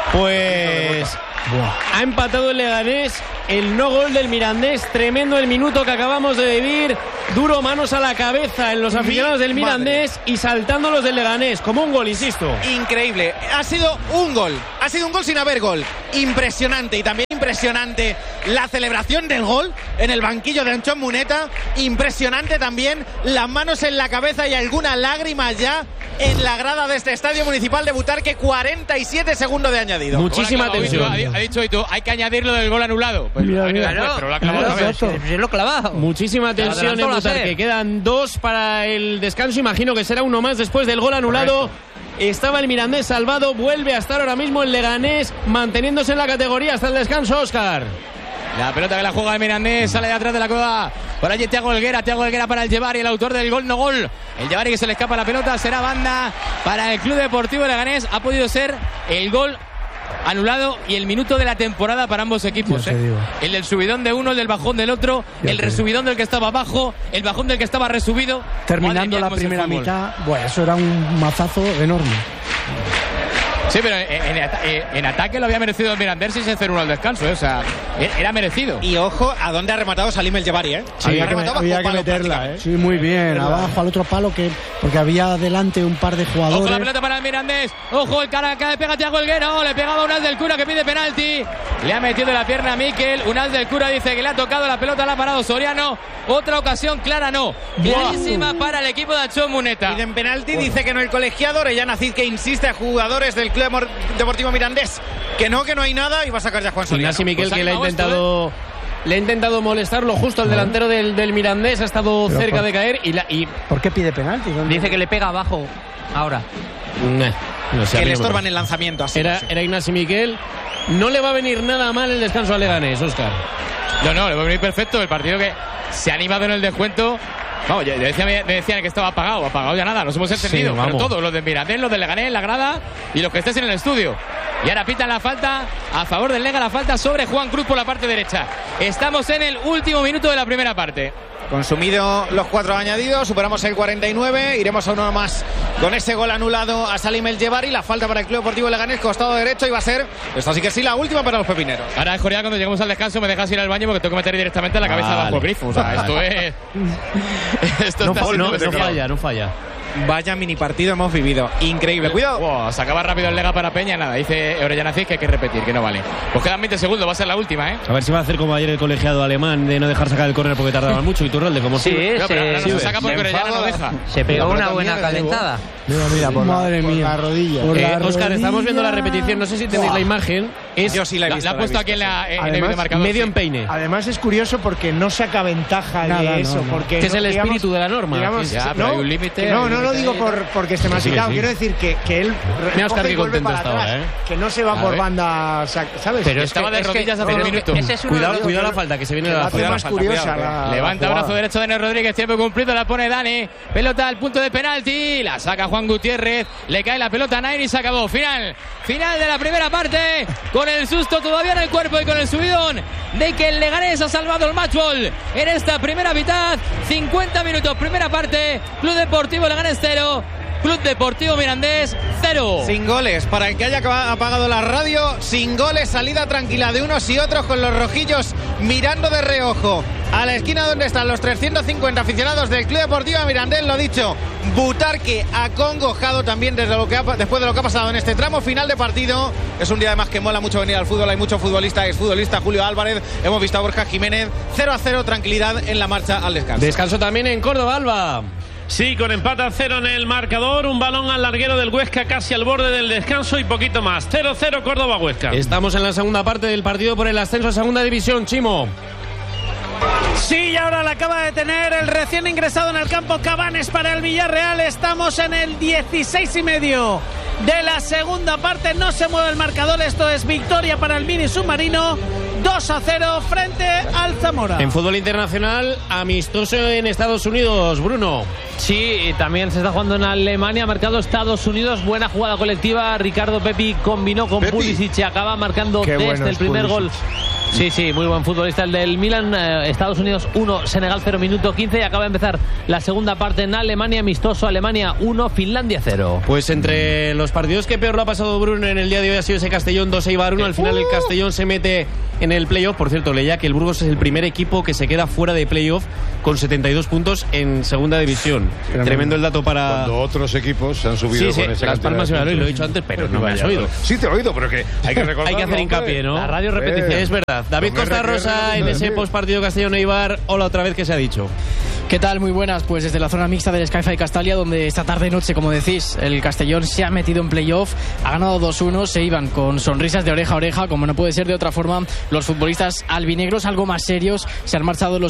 Pues ha empatado el Leganés, el no gol del Mirandés, tremendo el minuto que acabamos de vivir, duro, manos a la cabeza en los aficionados del Mirandés madre. Y saltando los del Leganés, como un gol, insisto. Increíble, ha sido un gol, ha sido un gol sin haber gol, impresionante y también impresionante la celebración del gol en el banquillo de Anchón Muneta, impresionante también las manos en la cabeza y alguna lágrima ya en la grada de este estadio municipal de Butarque, cuarenta y siete segundos de añadido. Muchísima tensión. Ha dicho y tú, hay que añadirlo del gol anulado. Pues mira, mira, después, pero lo ha clavado otra vez. Se lo clavado. Muchísima tensión en Butarque. Quedan dos para el descanso. Imagino que será uno más después del gol anulado. Correcto. Estaba el Mirandés salvado. Vuelve a estar ahora mismo el Leganés manteniéndose en la categoría hasta el descanso, Óscar. La pelota que la juega el Mirandés, sale de atrás de la coda. Por allí Thiago Helguera, Thiago Helguera para el Yebari, el autor del gol no gol. El Yebari que se le escapa la pelota, será banda para el Club Deportivo Leganés. Ha podido ser el gol anulado y el minuto de la temporada para ambos equipos, ¿eh? El del subidón de uno, el del bajón del otro, ya el resubidón del que estaba abajo, el bajón del que estaba resubido. Terminando la primera mitad, bueno, eso era un mazazo enorme. Sí, pero en, en, en ataque lo había merecido el Mirandés sin ser uno al descanso, ¿eh? O sea, era merecido. Y ojo a dónde ha rematado Salim el Yebari, ¿eh? Sí, había que, me, había que meterla, ¿eh? Sí, muy bien, abajo al otro palo, que porque había delante un par de jugadores. Ojo la pelota para el Mirandés, ojo el cara que le pega a Thiago Helguera, oh, le pegaba Unal del Cura que pide penalti, le ha metido la pierna a Miquel, Unal del Cura dice que le ha tocado la pelota, la ha parado Soriano, otra ocasión clara no, clarísima wow. para el equipo de Anchón Muneta. Piden penalti, wow. dice que no el colegiado, Orellana Cid que insiste a jugadores del Club Deportivo Mirandés que no, que no hay nada y va a sacar ya Juan Soriano. Ignacio Miquel pues que le ha intentado esto, ¿eh? le ha intentado molestarlo justo al delantero del, del Mirandés, ha estado pero cerca por, de caer y, la, y ¿por qué pide penalti? Dice que le pega abajo ahora. No, no sé, que le estorban el lanzamiento así. Era, era Ignacio Miquel. No le va a venir nada mal el descanso al Leganés, Óscar. No, no, le va a venir perfecto. El partido que se ha animado en el descuento. Vamos, yo decía, me decían que estaba apagado, apagado ya nada, nos hemos entendido, sí, pero todos, los de Mirandés, los de Leganés, la grada y los que estés en el estudio. Y ahora pitan la falta a favor del Lega, la falta sobre Juan Cruz por la parte derecha. Estamos en el último minuto de la primera parte. Consumido los cuatro añadidos, superamos el cuarenta y nueve, iremos a uno más con ese gol anulado a Salim el Yebari, la falta para el Club Deportivo Leganés, costado derecho, y va a ser, esto así que sí, la última para los pepineros. Ahora, Joria, cuando lleguemos al descanso me dejas ir al baño porque tengo que meter directamente la cabeza vale. bajo el grifo, o sea, esto es... esto no, está no, no falla, no falla. Vaya mini partido hemos vivido. Increíble. Cuidado. Wow, se acaba rápido el Lega para Peña. Nada, dice Orellana Cid que hay que repetir, que no vale. Pues quedan veinte segundos, va a ser la última, ¿eh? A ver si va a hacer como ayer el colegiado alemán de no dejar sacar el córner porque tardaban mucho. Y Turralde, como sí, tú. Sí, no, pero ahora no se saca porque Orellana no deja. Se pegó una buena calentada. Mira, mira, por madre la, mía. Por la rodilla. Por eh, la Óscar, rodilla. estamos viendo la repetición. No sé si tenéis wow. la imagen. Es, Yo sí la he visto. La, la ha puesto aquí en, la, en además, el videomarcador. Medio sí. empeine. Además es curioso porque no saca ventaja Nada, de eso. No, no. Porque que es no, el digamos, espíritu de la norma. Digamos, ya, pero no, hay un límite. No, no lo digo por, porque esté más quitado. Quiero decir que, que él Mira, Óscar, coge y vuelve para atrás. Ahora, ¿eh? Que no se va por banda, ¿sabes? Pero estaba de rodillas hace un minuto. Cuidado, cuidado la falta, que se viene de la hace más curiosa. Levanta brazo derecho de Dani Rodríguez, tiempo cumplido, la pone Dani. Pelota al punto de penalti, la saca Juan Gutiérrez, le cae la pelota a Nair y se acabó. Final, final de la primera parte, con el susto todavía en el cuerpo y con el subidón de que el Leganés ha salvado el matchball en esta primera mitad. cincuenta minutos, primera parte, Club Deportivo Leganés cero, Club Deportivo Mirandés cero. Sin goles, para el que haya apagado la radio, sin goles, salida tranquila de unos y otros con los rojillos mirando de reojo a la esquina donde están los trescientos cincuenta aficionados del Club Deportivo Mirandés. Lo dicho, Butarque acongojado también desde lo que ha, después de lo que ha pasado en este tramo final de partido. Es un día además que mola mucho venir al fútbol, hay mucho futbolista, exfutbolista, Julio Álvarez, hemos visto a Borja Jiménez. Cero a cero, tranquilidad en la marcha al descanso. Descanso también en Córdoba, Alba. Sí, con empate a cero en el marcador, un balón al larguero del Huesca casi al borde del descanso y poquito más. cero cero Córdoba-Huesca. Estamos en la segunda parte del partido por el ascenso a segunda división, Chimo. Sí, y ahora la acaba de tener el recién ingresado en el campo Cabanes para el Villarreal. Estamos en el dieciséis y medio de la segunda parte. No se mueve el marcador. Esto es victoria para el Mini Submarino. dos a cero frente al Zamora. En fútbol internacional, amistoso en Estados Unidos, Bruno. Sí, también se está jugando en Alemania. Ha marcado Estados Unidos. Buena jugada colectiva. Ricardo Pepi combinó con Pepi. Pulisic y acaba marcando Qué desde bueno el primer Pulisic. gol. Sí, sí, muy buen futbolista el del Milan. eh, Estados Unidos uno, Senegal cero, minuto quince. Y acaba de empezar la segunda parte en Alemania. Amistoso, Alemania uno, Finlandia cero. Pues entre los partidos que peor lo ha pasado Bruno en el día de hoy ha sido ese Castellón dos, Eibar uno. Al final el Castellón se mete en el playoff. Por cierto, leía que el Burgos es el primer equipo que se queda fuera de playoff con setenta y dos puntos en segunda división. Tremendo, Tremendo el dato para... Cuando otros equipos se han subido sí, con sí, esa Las Palmas y Valladolid, lo he dicho antes, pero no me has oído. Sí, te he oído, pero que hay que recordar. Hay que hacer hincapié, ¿no? La radio repetición. Es verdad. David Costa Rosa en ese postpartido Castellón-Eibar. Hola otra vez, ¿qué se ha dicho? ¿Qué tal? Muy buenas. Pues desde la zona mixta del Skyfi Castalia, donde esta tarde noche, como decís, el Castellón se ha metido en playoff, ha ganado dos uno, se iban con sonrisas de oreja a oreja, como no puede ser de otra forma. Los futbolistas albinegros, algo más serios, se han marchado los